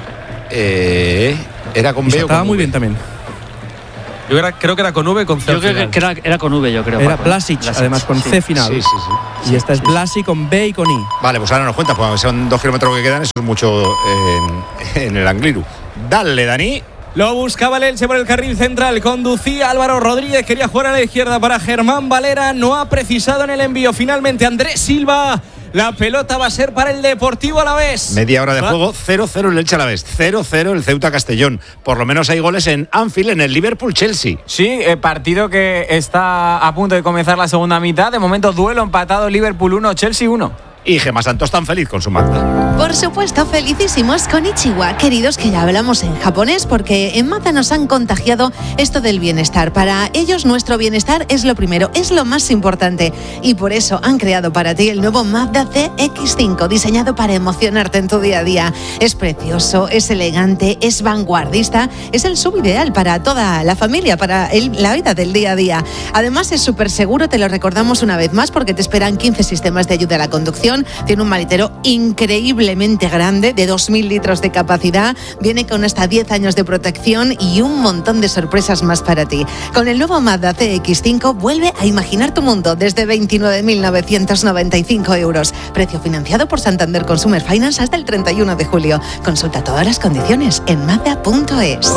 Era con B. Estaba muy bien también. Yo creo que era con V, con C. Yo creo que era con V, yo creo. Era Blasic, además con C final. Sí. Y esta es Blasi con B y con I. Vale, pues ahora nos cuenta, pues son 2 kilómetros que quedan, eso es mucho en el Angliru. Dale, Dani. Lo buscaba el Elche por el carril central, conducía Álvaro Rodríguez, quería jugar a la izquierda para Germán Valera, no ha precisado en el envío. Finalmente Andrés Silva, la pelota va a ser para el Deportivo Alavés. Media hora de juego, 0-0 el Elche Alavés, 0-0 el Ceuta Castellón. Por lo menos hay goles en Anfield, en el Liverpool-Chelsea. Sí, partido que está a punto de comenzar la segunda mitad. De momento duelo empatado, Liverpool 1, Chelsea 1. Y Gemma Santos tan feliz con su Mazda. Por supuesto, felicísimos con Ichiwa. Queridos, que ya hablamos en japonés porque en Mazda nos han contagiado esto del bienestar. Para ellos nuestro bienestar es lo primero, es lo más importante. Y por eso han creado para ti el nuevo Mazda CX-5, diseñado para emocionarte en tu día a día. Es precioso, es elegante, es vanguardista, es el sub ideal para toda la familia, para la vida del día a día. Además es súper seguro, te lo recordamos una vez más, porque te esperan 15 sistemas de ayuda a la conducción. Tiene un maletero increíblemente grande, de 2.000 litros de capacidad. Viene con hasta 10 años de protección y un montón de sorpresas más para ti. Con el nuevo Mazda CX-5 vuelve a imaginar tu mundo desde 29.995 euros. Precio financiado por Santander Consumer Finance hasta el 31 de julio. Consulta todas las condiciones en mazda.es.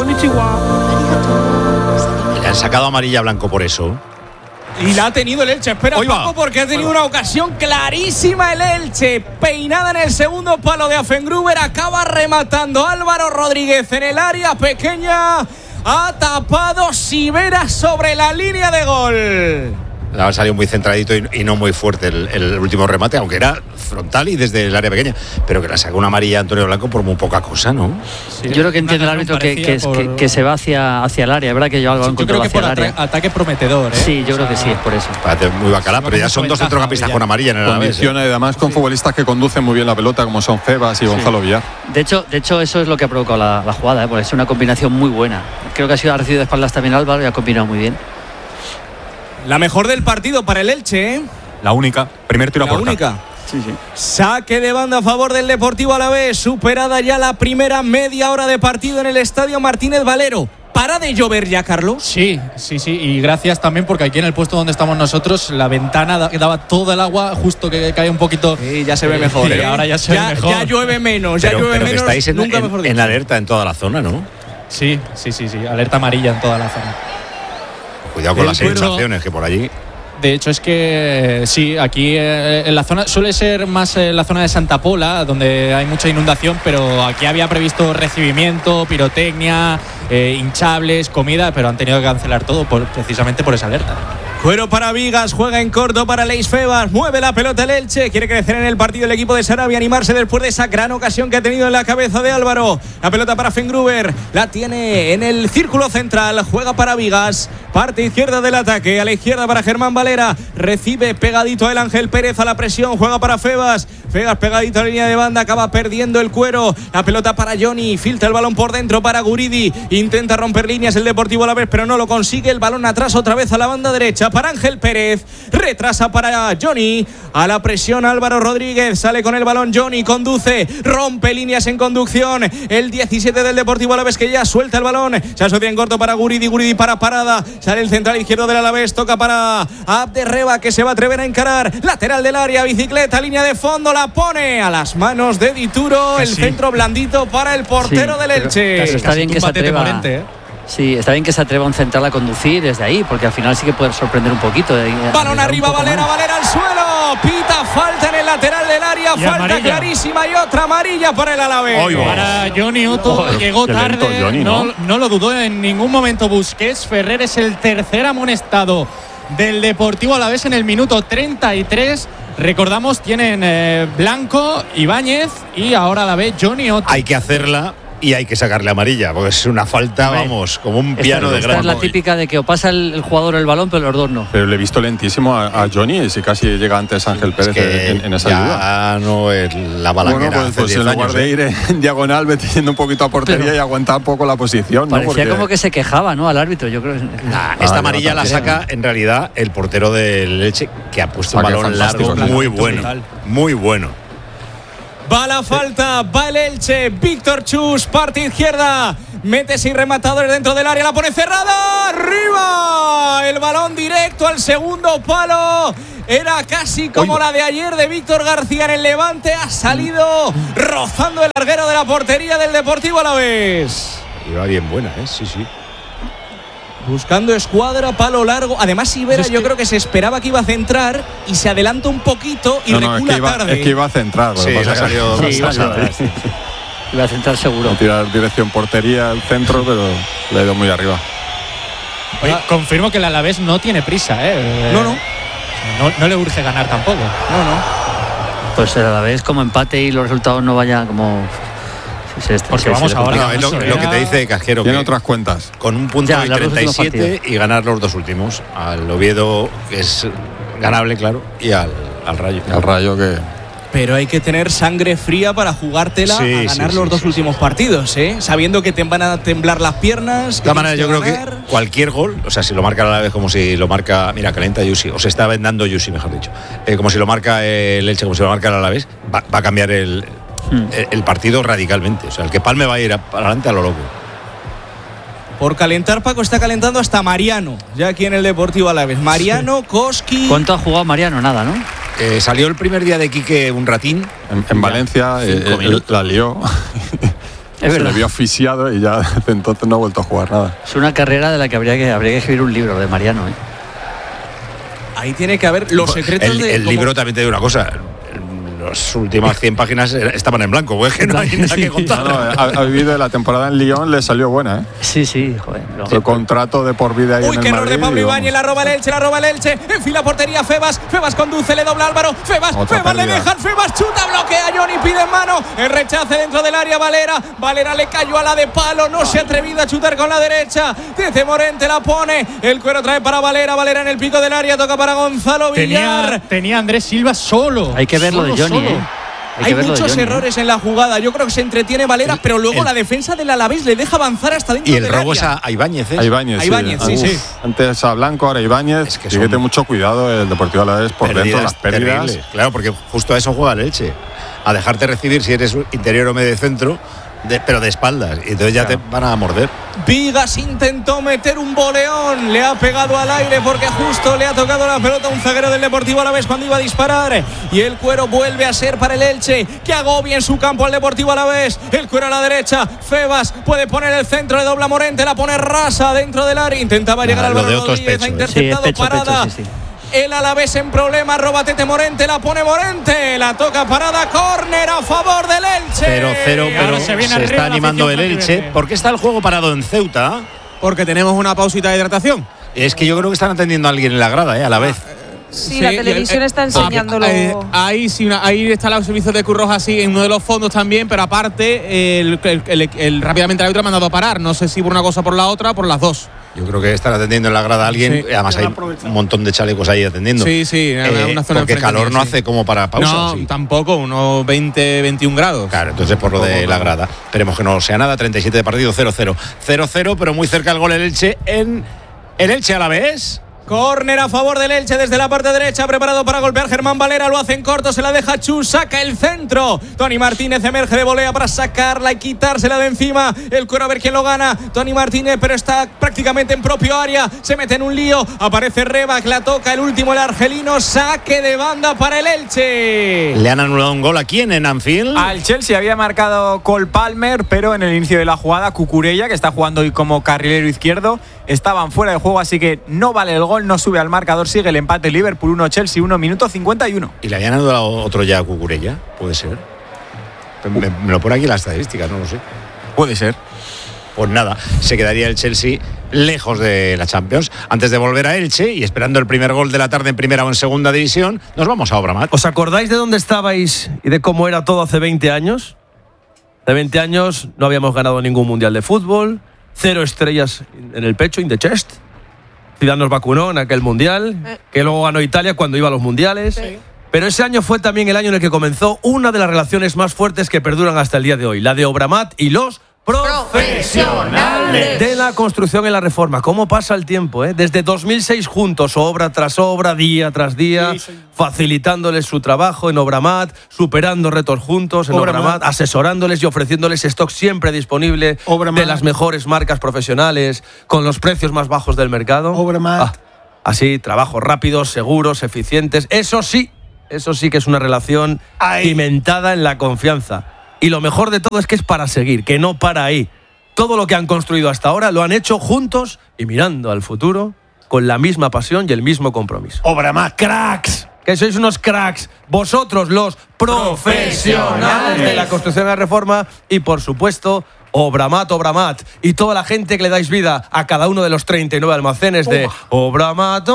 Le han sacado amarilla blanco por eso. Y la ha tenido el Elche. Espera un poco porque ha tenido una ocasión clarísima el Elche. Peinada en el segundo palo de Afengruber. Acaba rematando Álvaro Rodríguez en el área pequeña. Ha tapado Sivera sobre la línea de gol. Ha salido muy centradito y no muy fuerte el último remate, aunque era frontal y desde el área pequeña. Pero que la saca una amarilla a Antonio Blanco por muy poca cosa, ¿no? Sí, yo creo que entiende el árbitro que se va hacia el área. Es verdad que yo algo encontró hacia el área. Ataque prometedor, ¿eh? Sí, yo creo que sí, es por eso. Parece muy bacala, pero ya son 2 centrocampistas con amarilla en el Alavés. Condiciona además con futbolistas que conducen muy bien la pelota, como son Febas y Gonzalo Villar. De hecho, eso es lo que ha provocado la jugada, porque es una combinación muy buena. Creo que ha recibido de espaldas también Álvaro y ha combinado muy bien. La mejor del partido para el Elche, ¿eh? La única. Primer tiro a puerta. La única. Sí. Saque de banda a favor del Deportivo Alavés. Superada ya la primera media hora de partido en el Estadio Martínez Valero. ¿Para de llover ya, Carlos? Sí. Y gracias también porque aquí en el puesto donde estamos nosotros, la ventana daba todo el agua, justo que cae un poquito. Sí, ya se ve mejor. Ahora ya se ve mejor. Ya llueve menos. Pero menos. Que estáis en alerta en toda la zona, ¿no? Sí. Alerta amarilla en toda la zona. Cuidado con las inundaciones que por allí. De hecho es que sí, aquí en la zona suele ser más la zona de Santa Pola, donde hay mucha inundación, pero aquí había previsto recibimiento, pirotecnia, hinchables, comida, pero han tenido que cancelar todo precisamente por esa alerta. Cuero para Vigas, juega en corto para Leis Febas, mueve la pelota el Elche, quiere crecer en el partido el equipo de Sarabia, animarse después de esa gran ocasión que ha tenido en la cabeza de Álvaro. La pelota para Fengruber, la tiene en el círculo central, juega para Vigas, parte izquierda del ataque, a la izquierda para Germán Valera, recibe pegadito el Ángel Pérez a la presión, juega para Febas pegadito a la línea de banda, acaba perdiendo el Cuero, la pelota para Johnny, filtra el balón por dentro para Guridi, intenta romper líneas el Deportivo Alavés, pero no lo consigue, el balón atrás otra vez a la banda derecha para Ángel Pérez, retrasa para Johnny, a la presión Álvaro Rodríguez, sale con el balón Johnny, conduce, rompe líneas en conducción, el 17 del Deportivo Alavés que ya suelta el balón, se asocia en corto para Guridi para parada, sale el central izquierdo del Alavés, toca para Abderreba que se va a atrever a encarar, lateral del área, bicicleta, línea de fondo, la pone a las manos de Dituro, el centro blandito para el portero del Elche. Pero está bien que se atreva. Sí, está bien que se atreva un central a conducir desde ahí, porque al final sí que puede sorprender un poquito. Balón arriba, Valera al suelo. pita falta en el lateral del área, y falta amarilla clarísima y otra amarilla para el Alavés. Para Johnny Otto, llegó tarde, Johnny, no lo dudó en ningún momento Busquets. Ferrer es el tercer amonestado del Deportivo Alavés en el minuto 33. Recordamos, tienen Blanco, Ibáñez y ahora Alavés Johnny Otto. Hay que hacerla y hay que sacarle amarilla, porque es una falta, vamos, como un piano de gran. Esta es la típica de que o pasa el jugador el balón, pero los dos no. Pero le he visto lentísimo a Johnny, y si casi llega antes Ángel Pérez en esa ayuda. Ya no es la balaguera. Bueno, pues en lugar de ir en diagonal, metiendo un poquito a portería y aguantar un poco la posición. Parecía como que se quejaba, ¿no? Al árbitro, yo creo. Esta amarilla la saca en realidad el portero del Elche, que ha puesto un balón largo muy bueno. Muy bueno. Va la falta, va el Elche, Víctor Chus, parte izquierda, mete sin rematadores dentro del área, la pone cerrada, arriba, el balón directo al segundo palo, era casi como la de ayer de Víctor García en el Levante, ha salido rozando el larguero de la portería del Deportivo Alavés. Iba bien buena, sí. Buscando escuadra, palo largo. Además, Ibera yo creo que se esperaba que iba a centrar y se adelanta un poquito y recula tarde. Es que iba a centrar. Sí, iba a centrar seguro. A tirar dirección portería al centro, pero le ha ido muy arriba. Oye, confirmo que el Alavés no tiene prisa, No le urge ganar tampoco. Pues el Alavés como empate y los resultados no vayan como... Porque vamos ahora. Es lo que te dice Casquero. Tiene otras cuentas. Con un punto y 37 y ganar los dos últimos. Al Oviedo, que es ganable, claro, y al Rayo. Al Rayo que... Pero hay que tener sangre fría para jugártela a ganar los dos últimos partidos, sabiendo que te van a temblar las piernas. De todas maneras, yo creo que cualquier gol, o sea, si lo marca el Alavés como si lo marca, mira, calienta Yusi, o se está vendando Yusi, mejor dicho, como si lo marca el Elche, como si lo marca el Alavés, va a cambiar el partido radicalmente. O sea, el que palme va a ir adelante a lo loco. Por calentar, Paco, está calentando hasta Mariano, ya aquí en el Deportivo Alavés. Mariano, Koski. ¿Cuánto ha jugado Mariano? Nada, ¿no? Salió el primer día de Quique un ratín. En Valencia la lió. Se le vio asfixiado y ya desde entonces no ha vuelto a jugar nada. Es una carrera de la que habría que escribir un libro de Mariano. Ahí tiene que haber los secretos el libro también te dice una cosa. Las últimas 100 páginas estaban en blanco, pues que no hay nada que contar. Ha vivido la temporada en Lyon, le salió buena, Sí, joder. El contrato de por vida ahí en el Madrid. Uy, qué error de Pablo Ibáñez, la roba el Elche, enfila portería Febas conduce, le dobla Álvaro, Febas le dejan, Febas chuta, bloquea Johnny, pide en mano, el rechace dentro del área, Valera le cayó a la de palo, no se ha atrevido a chutar con la derecha, Tete Morente la pone, el cuero trae para Valera en el pico del área, toca para Gonzalo Villar. Tenía Andrés Silva solo. Hay que ver lo de Johnny. Hay muchos errores en la jugada. Yo creo que se entretiene Valera, pero luego la defensa del Alavés le deja avanzar hasta dentro del área. Y el robo es a Ibáñez, A Ibáñez, sí. Antes a Blanco, ahora Ibáñez. Es que tiene mucho cuidado el Deportivo Alavés por dentro, las pérdidas. Terrible. Claro, porque justo a eso juega el Elche. A dejarte recibir si eres interior o medio centro, pero de espaldas. Y entonces ya te van a morder. Vigas intentó meter un boleón, le ha pegado al aire porque justo le ha tocado la pelota a un zaguero del Deportivo Alavés cuando iba a disparar, y el cuero vuelve a ser para el Elche, que agobia en su campo al Deportivo Alavés. El cuero a la derecha, Febas puede poner el centro, le dobla Morente, la pone rasa dentro del área, intentaba llegar al balón, Rodríguez, ha interceptado, parada. El Alavés en problemas, roba Tete Morente, la pone Morente, la toca parada, córner a favor del Elche. 0-0, pero se está animando el Elche. ¿Por qué está el juego parado en Ceuta? Porque tenemos una pausita de hidratación. Es que yo creo que están atendiendo a alguien en la grada, a la vez. Sí, la televisión está enseñándolo. Ahí está el servicio de Cruz Roja así en uno de los fondos también, pero aparte rápidamente el árbitro ha mandado a parar. No sé si por una cosa o por la otra, por las dos. Yo creo que están atendiendo en la grada a alguien. Sí. Además hay un montón de chalecos ahí atendiendo. Sí, una zona porque calor no hace como para pausa. No, tampoco, unos 20, 21 grados. Claro, entonces por lo de la grada. Esperemos que no sea nada. 37 de partido, 0-0. 0-0, pero muy cerca el gol el Elche en el Elche Alavés. Córner a favor del Elche desde la parte derecha, preparado para golpear Germán Valera, lo hace en corto, se la deja Chus, saca el centro, Toni Martínez emerge de volea para sacarla y quitársela de encima, el cuero a ver quién lo gana, Toni Martínez, pero está prácticamente en propio área, se mete en un lío, aparece Rebac, la toca el último, el argelino, saque de banda para el Elche. Le han anulado un gol, ¿a quién en Anfield? Al Chelsea había marcado Cole Palmer, pero en el inicio de la jugada Cucurella, que está jugando hoy como carrilero izquierdo, estaban fuera de juego, así que no vale el gol, no sube al marcador, sigue el empate. Liverpool 1, Chelsea 1, minuto 51. ¿Y le habían dado otro ya a Cucurella? Puede ser. Me lo pone aquí la estadística, no lo sé. Puede ser. Pues nada, se quedaría el Chelsea lejos de la Champions. Antes de volver a Elche y esperando el primer gol de la tarde en primera o en segunda división, nos vamos a Obramat. ¿Os acordáis de dónde estabais y de cómo era todo hace 20 años? De 20 años no habíamos ganado ningún mundial de fútbol, 0 estrellas en el pecho, in the chest. Zidane nos vacunó en aquel mundial, que luego ganó Italia cuando iba a los mundiales. Sí. Pero ese año fue también el año en el que comenzó una de las relaciones más fuertes que perduran hasta el día de hoy, la de Obramat y los profesionales de la construcción y la reforma. ¿Cómo pasa el tiempo? Desde 2006 juntos, obra tras obra, día tras día, facilitándoles su trabajo en Obramat, superando retos juntos en Obramat, asesorándoles y ofreciéndoles stock siempre disponible de las mejores marcas profesionales con los precios más bajos del mercado. Obramat. Así, trabajos rápidos, seguros, eficientes. Eso sí que es una relación cimentada en la confianza. Y lo mejor de todo es que es para seguir, que no para ahí. Todo lo que han construido hasta ahora lo han hecho juntos y mirando al futuro con la misma pasión y el mismo compromiso. Obramat, cracks. Que sois unos cracks. Vosotros, los profesionales de la construcción y la reforma. Y por supuesto, Obramat y toda la gente que le dais vida a cada uno de los 39 almacenes de Obramat.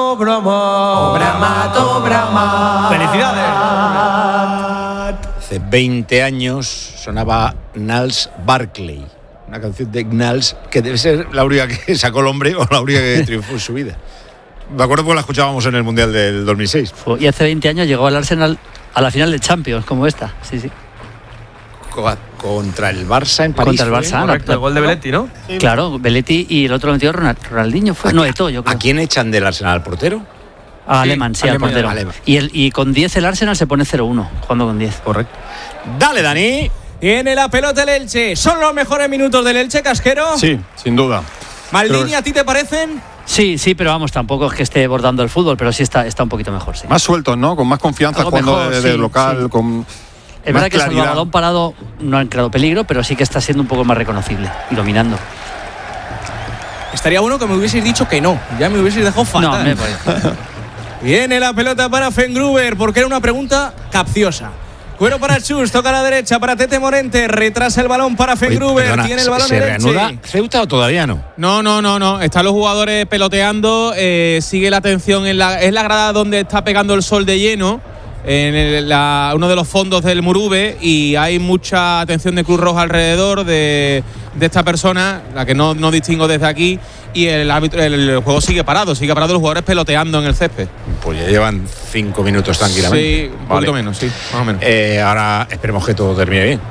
¡Felicidades! Hace 20 años sonaba Gnals Barclay, una canción de Gnals que debe ser la única que sacó el hombre o la única que triunfó en su vida. Me acuerdo porque la escuchábamos en el Mundial del 2006. Y hace 20 años llegó al Arsenal a la final de Champions, como esta. Sí. Contra el Barça en París. Contra el Barça, correcto, el gol de Belletti, ¿no? Sí, claro, Belletti y el otro lo metió Ronaldinho. No, Eto'o, yo creo. ¿A quién echan del Arsenal? ¿Al portero? A Alemán, sí, al portero. Y con 10 el Arsenal se pone 0-1, jugando con 10. Correcto. Dale, Dani. Tiene la pelota el Elche. ¿Son los mejores minutos del Elche, Casquero? Sí, sin duda. Maldini, ¿a ti te parecen? Sí, pero vamos, tampoco es que esté bordando el fútbol, pero sí está un poquito mejor, sí. Más sueltos, ¿no? Con más confianza, jugando de local, con es verdad que el balón parado no han creado peligro, pero sí que está siendo un poco más reconocible y dominando. Estaría bueno que me hubieseis dicho que no. Ya me hubieseis dejado fatal. No, me parece. Viene la pelota para Fengruber, porque era una pregunta capciosa. Cuero para Chus, toca a la derecha para Tete Morente, retrasa el balón para Fengruber, tiene el balón ¿se reanuda Elche. Ceuta o todavía no? No. Están los jugadores peloteando, sigue la atención es la grada donde está pegando el sol de lleno, en uno de los fondos del Murube, y hay mucha atención de Cruz Roja alrededor de esta persona, la que no distingo desde aquí, y el juego sigue parado, los jugadores peloteando en el césped. Pues ya llevan 5 minutos tranquilamente. Sí, un poquito menos, sí, más o menos. Ahora esperemos que todo termine bien.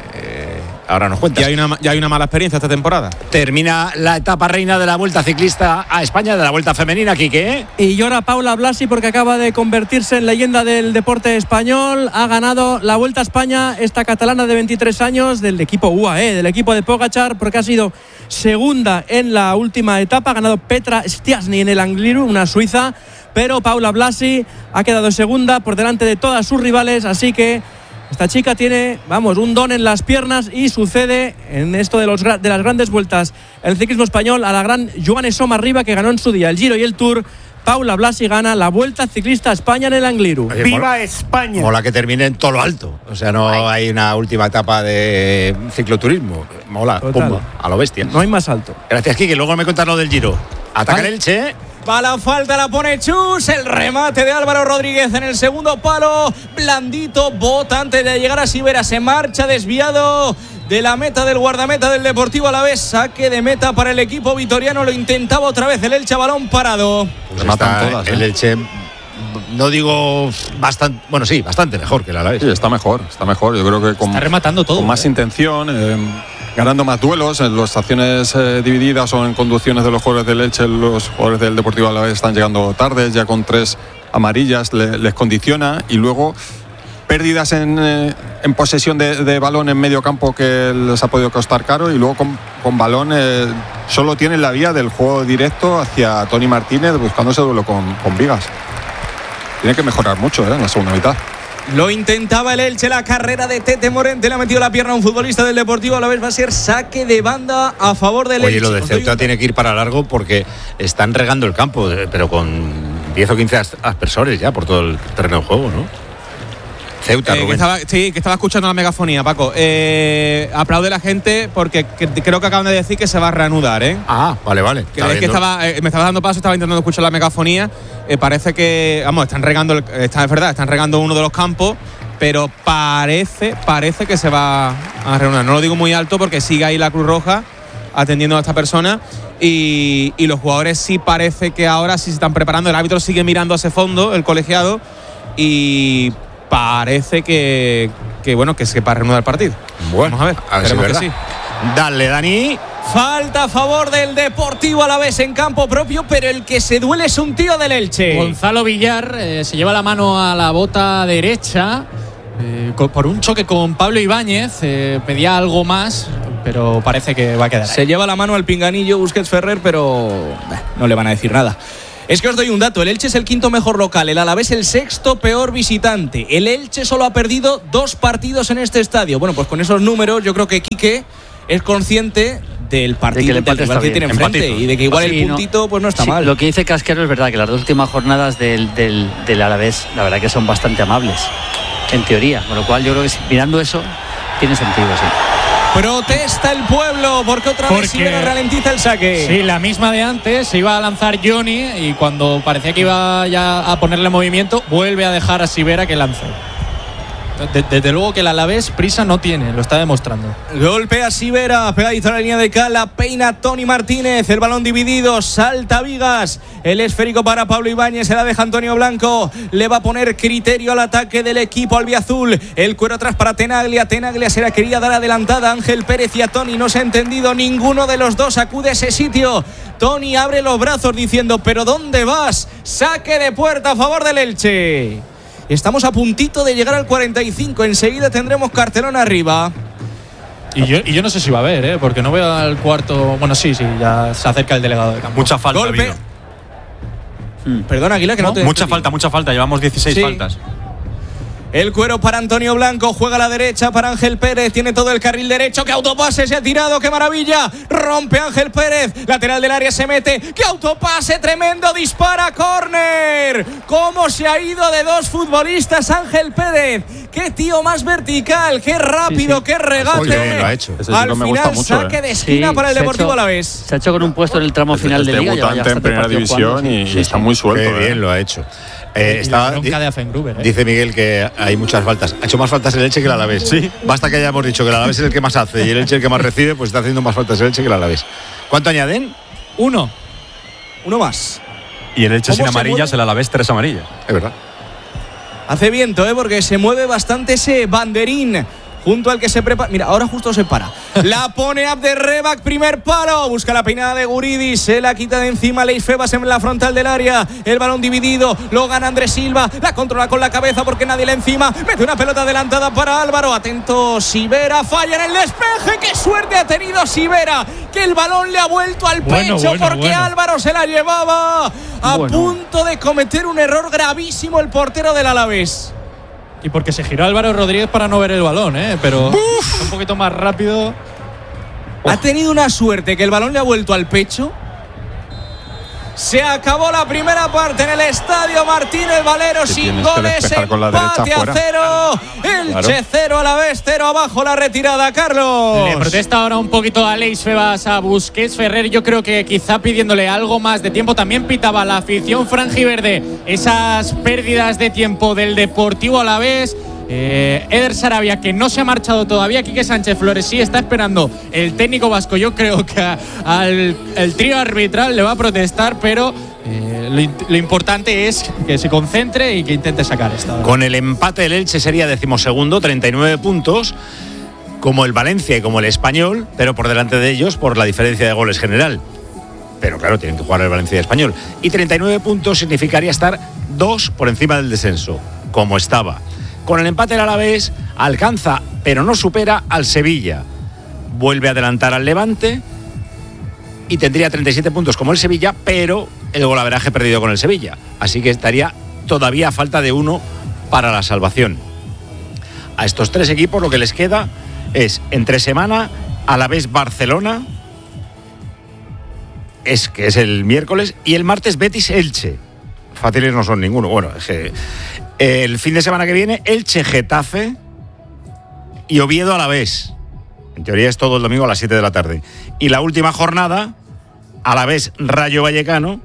Ahora nos cuentas. Ya hay una mala experiencia esta temporada. Termina la etapa reina de la Vuelta Ciclista a España, de la Vuelta Femenina, Quique. Y llora Paula Blasi porque acaba de convertirse en leyenda del deporte español. Ha ganado la Vuelta a España esta catalana de 23 años del equipo UAE, del equipo de Pogačar, porque ha sido segunda en la última etapa. Ha ganado Petra Stiassny en el Angliru, una suiza, pero Paula Blasi ha quedado segunda por delante de todas sus rivales, así que esta chica tiene, un don en las piernas, y sucede en esto de las grandes vueltas el ciclismo español a la gran Joan Somarriba, que ganó en su día el Giro y el Tour. Paula Blasi gana la Vuelta Ciclista a España en el Angliru. Oye, ¡viva España! Mola que termine en todo lo alto. O sea, no hay una última etapa de cicloturismo. Mola, pum, a lo bestia. No hay más alto. Gracias, Kiki. Luego me cuentas lo del Giro. Ataca el Elche. Va la falta, la pone Chus. El remate de Álvaro Rodríguez en el segundo palo. Blandito, bota antes de llegar a Sivera. Se marcha desviado de la meta del guardameta del Deportivo Alavés. Saque de meta para el equipo vitoriano. Lo intentaba otra vez el Elche, balón parado. Pues matan todas, el Elche, no digo bastante, bastante mejor que el Alavés. Sí, está mejor. Yo creo que está rematando todo. Con más intención. Ganando más duelos en las acciones divididas o en conducciones de los jugadores del Elche. Los jugadores del Deportivo Alavés están llegando tarde, ya con 3 amarillas les condiciona, y luego pérdidas en posesión de balón en medio campo que les ha podido costar caro, y luego con balón solo tienen la vía del juego directo hacia Toni Martínez buscando ese duelo con Vigas. Tiene que mejorar mucho en la segunda mitad. Lo intentaba el Elche, la carrera de Tete Morente, le ha metido la pierna a un futbolista del Deportivo Alavés, va a ser saque de banda a favor del Elche. Oye, lo de Ceuta tiene que ir para largo porque están regando el campo, pero con 10 o 15 aspersores ya por todo el terreno de juego, ¿no? Ceuta, Rubén. Que estaba escuchando la megafonía, Paco. Aplaude la gente porque creo que acaban de decir que se va a reanudar, ¿eh? Ah, vale. Me estaba dando paso, estaba intentando escuchar la megafonía. Parece que, están regando, es verdad, están regando uno de los campos, pero parece que se va a reanudar. No lo digo muy alto porque sigue ahí la Cruz Roja atendiendo a esta persona y los jugadores sí parece que ahora sí se están preparando. El árbitro sigue mirando hacia fondo, el colegiado, y parece que se va a reanudar el partido. Bueno, vamos a ver si es verdad. que sí. Dale, Dani. Falta a favor del Deportivo Alavés en campo propio, pero el que se duele es un tío del Elche. Gonzalo Villar se lleva la mano a la bota derecha por un choque con Pablo Ibáñez. Pedía algo más, pero parece que va a quedar ahí. Se lleva la mano al pinganillo Busquets Ferrer, pero no le van a decir nada. Es que os doy un dato, el Elche es el quinto mejor local, el Alavés el sexto peor visitante. El Elche solo ha perdido 2 partidos en este estadio. Bueno, pues con esos números yo creo que Quique es consciente del partido de que del rival que tiene enfrente y de que igual el puntito pues no está mal. Lo que dice Casquero es verdad, que las 2 últimas jornadas del Alavés la verdad que son bastante amables, en teoría, con lo cual yo creo que mirando eso tiene sentido, sí. Protesta el pueblo porque otra vez Sivera ralentiza el saque. Sí, la misma de antes, se iba a lanzar Johnny y cuando parecía que iba ya a ponerle movimiento, vuelve a dejar a Sivera que lance. Desde luego que el Alavés prisa no tiene, lo está demostrando. Golpea Sivera, pegadito a la línea de Cala, peina Tony Martínez, el balón dividido, salta Vigas, el esférico para Pablo Ibáñez, se la deja Antonio Blanco, le va a poner criterio al ataque del equipo albiazul, el cuero atrás para Tenaglia se la quería dar adelantada Ángel Pérez y a Tony no se ha entendido, ninguno de los dos acude a ese sitio. Tony abre los brazos diciendo, ¿pero dónde vas? Saque de puerta a favor del Elche. Estamos a puntito de llegar al 45. Enseguida tendremos cartelón arriba. Y yo no sé si va a haber, porque no veo al cuarto. Bueno, sí, ya se acerca el delegado de campo. Mucha falta. Perdona, Aguilar, que no te. Mucha falta. Llevamos 16 faltas. El cuero para Antonio Blanco, juega a la derecha para Ángel Pérez, tiene todo el carril derecho, qué autopase se ha tirado, qué maravilla, rompe Ángel Pérez, lateral del área se mete, qué autopase tremendo, dispara, córner, cómo se ha ido de 2 futbolistas Ángel Pérez, qué tío más vertical, qué rápido, qué regate, lo ha hecho. Al final saque de esquina para el Deportivo Alavés. Se ha hecho con un puesto en el tramo final de Liga, debutante en primera división y está muy suelto. Qué bien lo ha hecho. De dice Miguel que hay muchas faltas. Ha hecho más faltas el Elche que el Alavés. Sí. Basta que hayamos dicho que el Alavés es el que más hace y el Elche el que más recibe, pues está haciendo más faltas el Elche que el Alavés. ¿Cuánto añaden? 1 más. Y el Elche sin amarillas, el Alavés 3 amarillas. Es verdad. Hace viento, porque se mueve bastante ese banderín. Junto al que se prepara. Mira, ahora justo se para. La pone Abderrebak, primer palo. Busca la peinada de Guridi. Se la quita de encima Leis Febas en la frontal del área. El balón dividido. Lo gana Andrés Silva. La controla con la cabeza porque nadie le encima. Mete una pelota adelantada para Álvaro. Atento Sivera. Falla en el despeje. ¡Qué suerte ha tenido Sivera! Que el balón le ha vuelto al pecho porque Álvaro se la llevaba. A punto de cometer un error gravísimo el portero del Alavés. Y porque se giró Álvaro Rodríguez para no ver el balón, pero un poquito más rápido. Ha tenido una suerte que el balón le ha vuelto al pecho. Se acabó la primera parte en el estadio Martínez Valero sin goles, empate a 0. Elche 0, Alavés 0, abajo la retirada, Carlos. Le protesta ahora un poquito a Leis Febas, a Busquets Ferrer, yo creo que quizá pidiéndole algo más de tiempo. También pitaba la afición franjiverde esas pérdidas de tiempo del Deportivo Alavés. Eder Sarabia, que no se ha marchado todavía. Quique Sánchez Flores sí está esperando el técnico vasco. Yo creo que al trío arbitral le va a protestar, pero lo importante es que se concentre y que intente sacar esta. Con el empate el Elche sería 12º, 39 puntos, como el Valencia y como el Español, pero por delante de ellos por la diferencia de goles general. Pero claro, tienen que jugar el Valencia y el Español. Y 39 puntos significaría estar 2 por encima del descenso, como estaba. Con el empate el Alavés alcanza, pero no supera al Sevilla. Vuelve a adelantar al Levante y tendría 37 puntos como el Sevilla, pero el golaveraje perdido con el Sevilla. Así que estaría todavía a falta de 1 para la salvación. A estos 3 equipos lo que les queda es, entre semana, Alavés Barcelona, que es el miércoles, y el martes Betis Elche. Fáciles no son ninguno. Bueno, es que el fin de semana que viene, Elche Getafe y Oviedo Alavés. En teoría es todo el domingo a las 7 de la tarde. Y la última jornada, Alavés Rayo Vallecano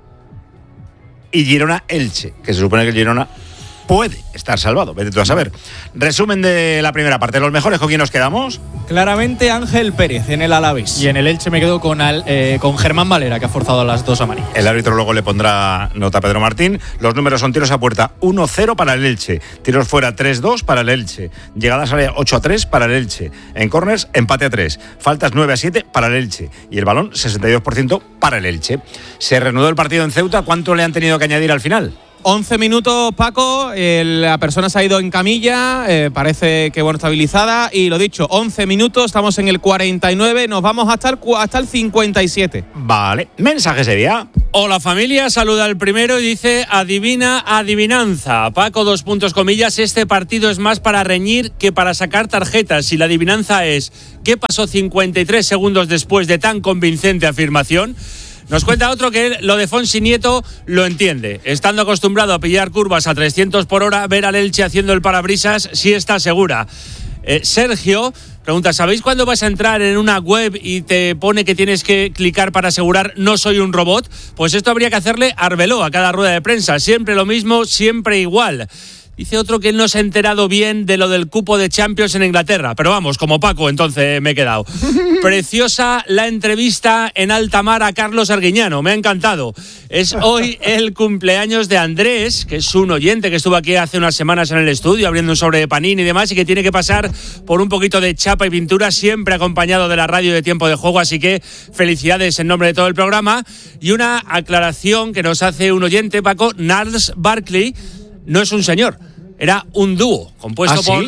y Girona Elche, que se supone que el Girona puede estar salvado, vete tú a saber. Resumen de la primera parte, los mejores, ¿con quién nos quedamos? Claramente Ángel Pérez en el Alavés. Y en el Elche me quedo con Germán Valera, que ha forzado a las 2 amarillas. El árbitro luego le pondrá nota a Pedro Martín. Los números son tiros a puerta 1-0 para el Elche, tiros fuera 3-2 para el Elche, llegadas a área 8-3 para el Elche, en córners empate a 3, faltas 9-7 para el Elche y el balón 62% para el Elche. Se reanudó el partido en Ceuta, ¿cuánto le han tenido que añadir al final? 11 minutos, Paco, la persona se ha ido en camilla, parece que estabilizada, y lo dicho, 11 minutos, estamos en el 49, nos vamos hasta el 57. Vale, mensaje sería. Hola familia, saluda al primero y dice: adivina, adivinanza. Paco, 2 puntos comillas, este partido es más para reñir que para sacar tarjetas. Si la adivinanza es ¿qué pasó 53 segundos después de tan convincente afirmación? Nos cuenta otro que lo de Fonsi Nieto lo entiende. Estando acostumbrado a pillar curvas a 300 por hora, ver al Elche haciendo el parabrisas sí está segura. Sergio pregunta: ¿sabéis cuándo vas a entrar en una web y te pone que tienes que clicar para asegurar no soy un robot? Pues esto habría que hacerle Arbeló a cada rueda de prensa. Siempre lo mismo, siempre igual. Dice otro que él no se ha enterado bien de lo del cupo de Champions en Inglaterra. Pero vamos, como Paco, entonces me he quedado. Preciosa la entrevista en alta mar a Carlos Arguiñano. Me ha encantado. Es hoy el cumpleaños de Andrés, que es un oyente que estuvo aquí hace unas semanas en el estudio abriendo un sobre de Panini y demás, y que tiene que pasar por un poquito de chapa y pintura, siempre acompañado de la radio de Tiempo de Juego. Así que felicidades en nombre de todo el programa. Y una aclaración que nos hace un oyente, Paco: Gnarls Barkley no es un señor, era un dúo compuesto por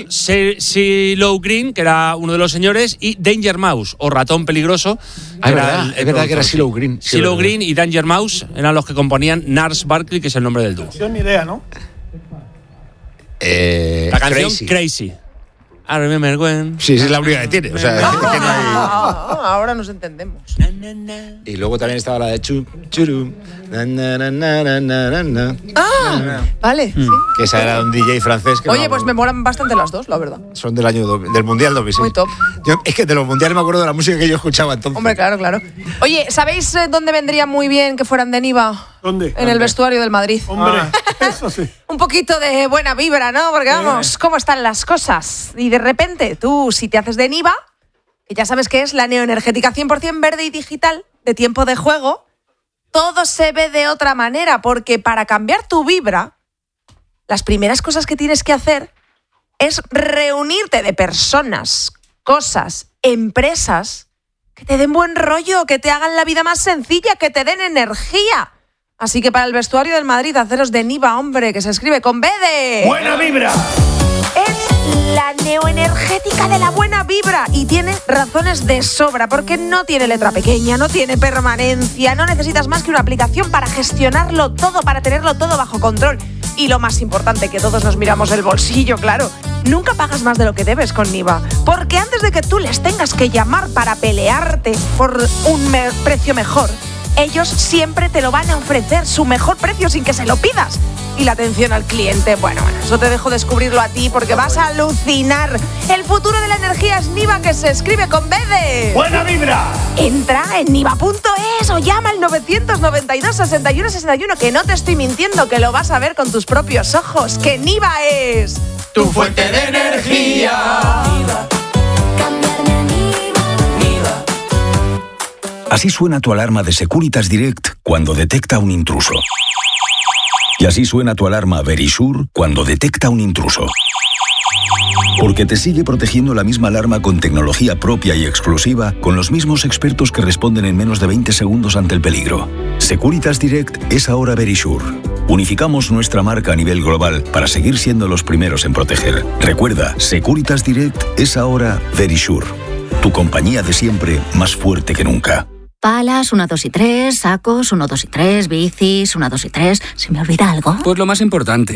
CeeLo Green, que era uno de los señores, y Danger Mouse, o Ratón Peligroso. Es verdad que era CeeLo Green. CeeLo Green y Danger Mouse eran los que componían Gnarls Barkley, que es el nombre del dúo. Ni idea, ¿no? La canción Crazy. I remember when. Sí, es la única que tiene. O sea, ahora nos entendemos. Y luego también estaba la de Churu. Vale. Sí. Que esa era un DJ francés. Que oye, pues me molan bastante las dos, la verdad. Son del año del Mundial 2006. Muy top. Es que de los mundiales me acuerdo de la música que yo escuchaba entonces. Hombre, claro. Oye, ¿sabéis dónde vendría muy bien que fueran de Niva? ¿Dónde? En el vestuario del Madrid. Hombre, eso sí. Un poquito de buena vibra, ¿no? Porque vamos, ¿cómo están las cosas? Y de repente, tú, si te haces de Niva, que ya sabes que es la neoenergética 100% verde y digital de Tiempo de Juego, todo se ve de otra manera, porque para cambiar tu vibra, las primeras cosas que tienes que hacer es reunirte de personas, cosas, empresas que te den buen rollo, que te hagan la vida más sencilla, que te den energía. Así que para el vestuario del Madrid, haceros de Niva, hombre, que se escribe con B de... ¡Buena vibra! Es la neoenergética de la buena vibra y tiene razones de sobra, porque no tiene letra pequeña, no tiene permanencia, no necesitas más que una aplicación para gestionarlo todo, para tenerlo todo bajo control. Y lo más importante, que todos nos miramos el bolsillo, claro. Nunca pagas más de lo que debes con Niva, porque antes de que tú les tengas que llamar para pelearte por un precio mejor, ellos siempre te lo van a ofrecer, su mejor precio, sin que se lo pidas. Y la atención al cliente, bueno, eso te dejo descubrirlo a ti, porque vas a alucinar. El futuro de la energía es Niva, que se escribe con B de... ¡Buena vibra! Entra en niva.es o llama al 992 61 61, que no te estoy mintiendo, que lo vas a ver con tus propios ojos, que Niva es... ¡tu fuente de energía! Niva. Así suena tu alarma de Securitas Direct cuando detecta un intruso. Y así suena tu alarma Verisure cuando detecta un intruso. Porque te sigue protegiendo la misma alarma con tecnología propia y exclusiva, con los mismos expertos que responden en menos de 20 segundos ante el peligro. Securitas Direct es ahora Verisure. Unificamos nuestra marca a nivel global para seguir siendo los primeros en proteger. Recuerda, Securitas Direct es ahora Verisure. Tu compañía de siempre, más fuerte que nunca. Palas, 1, 2 y 3, sacos, 1, 2 y 3, bicis, 1, 2 y 3. ¿Se me olvida algo? Pues lo más importante.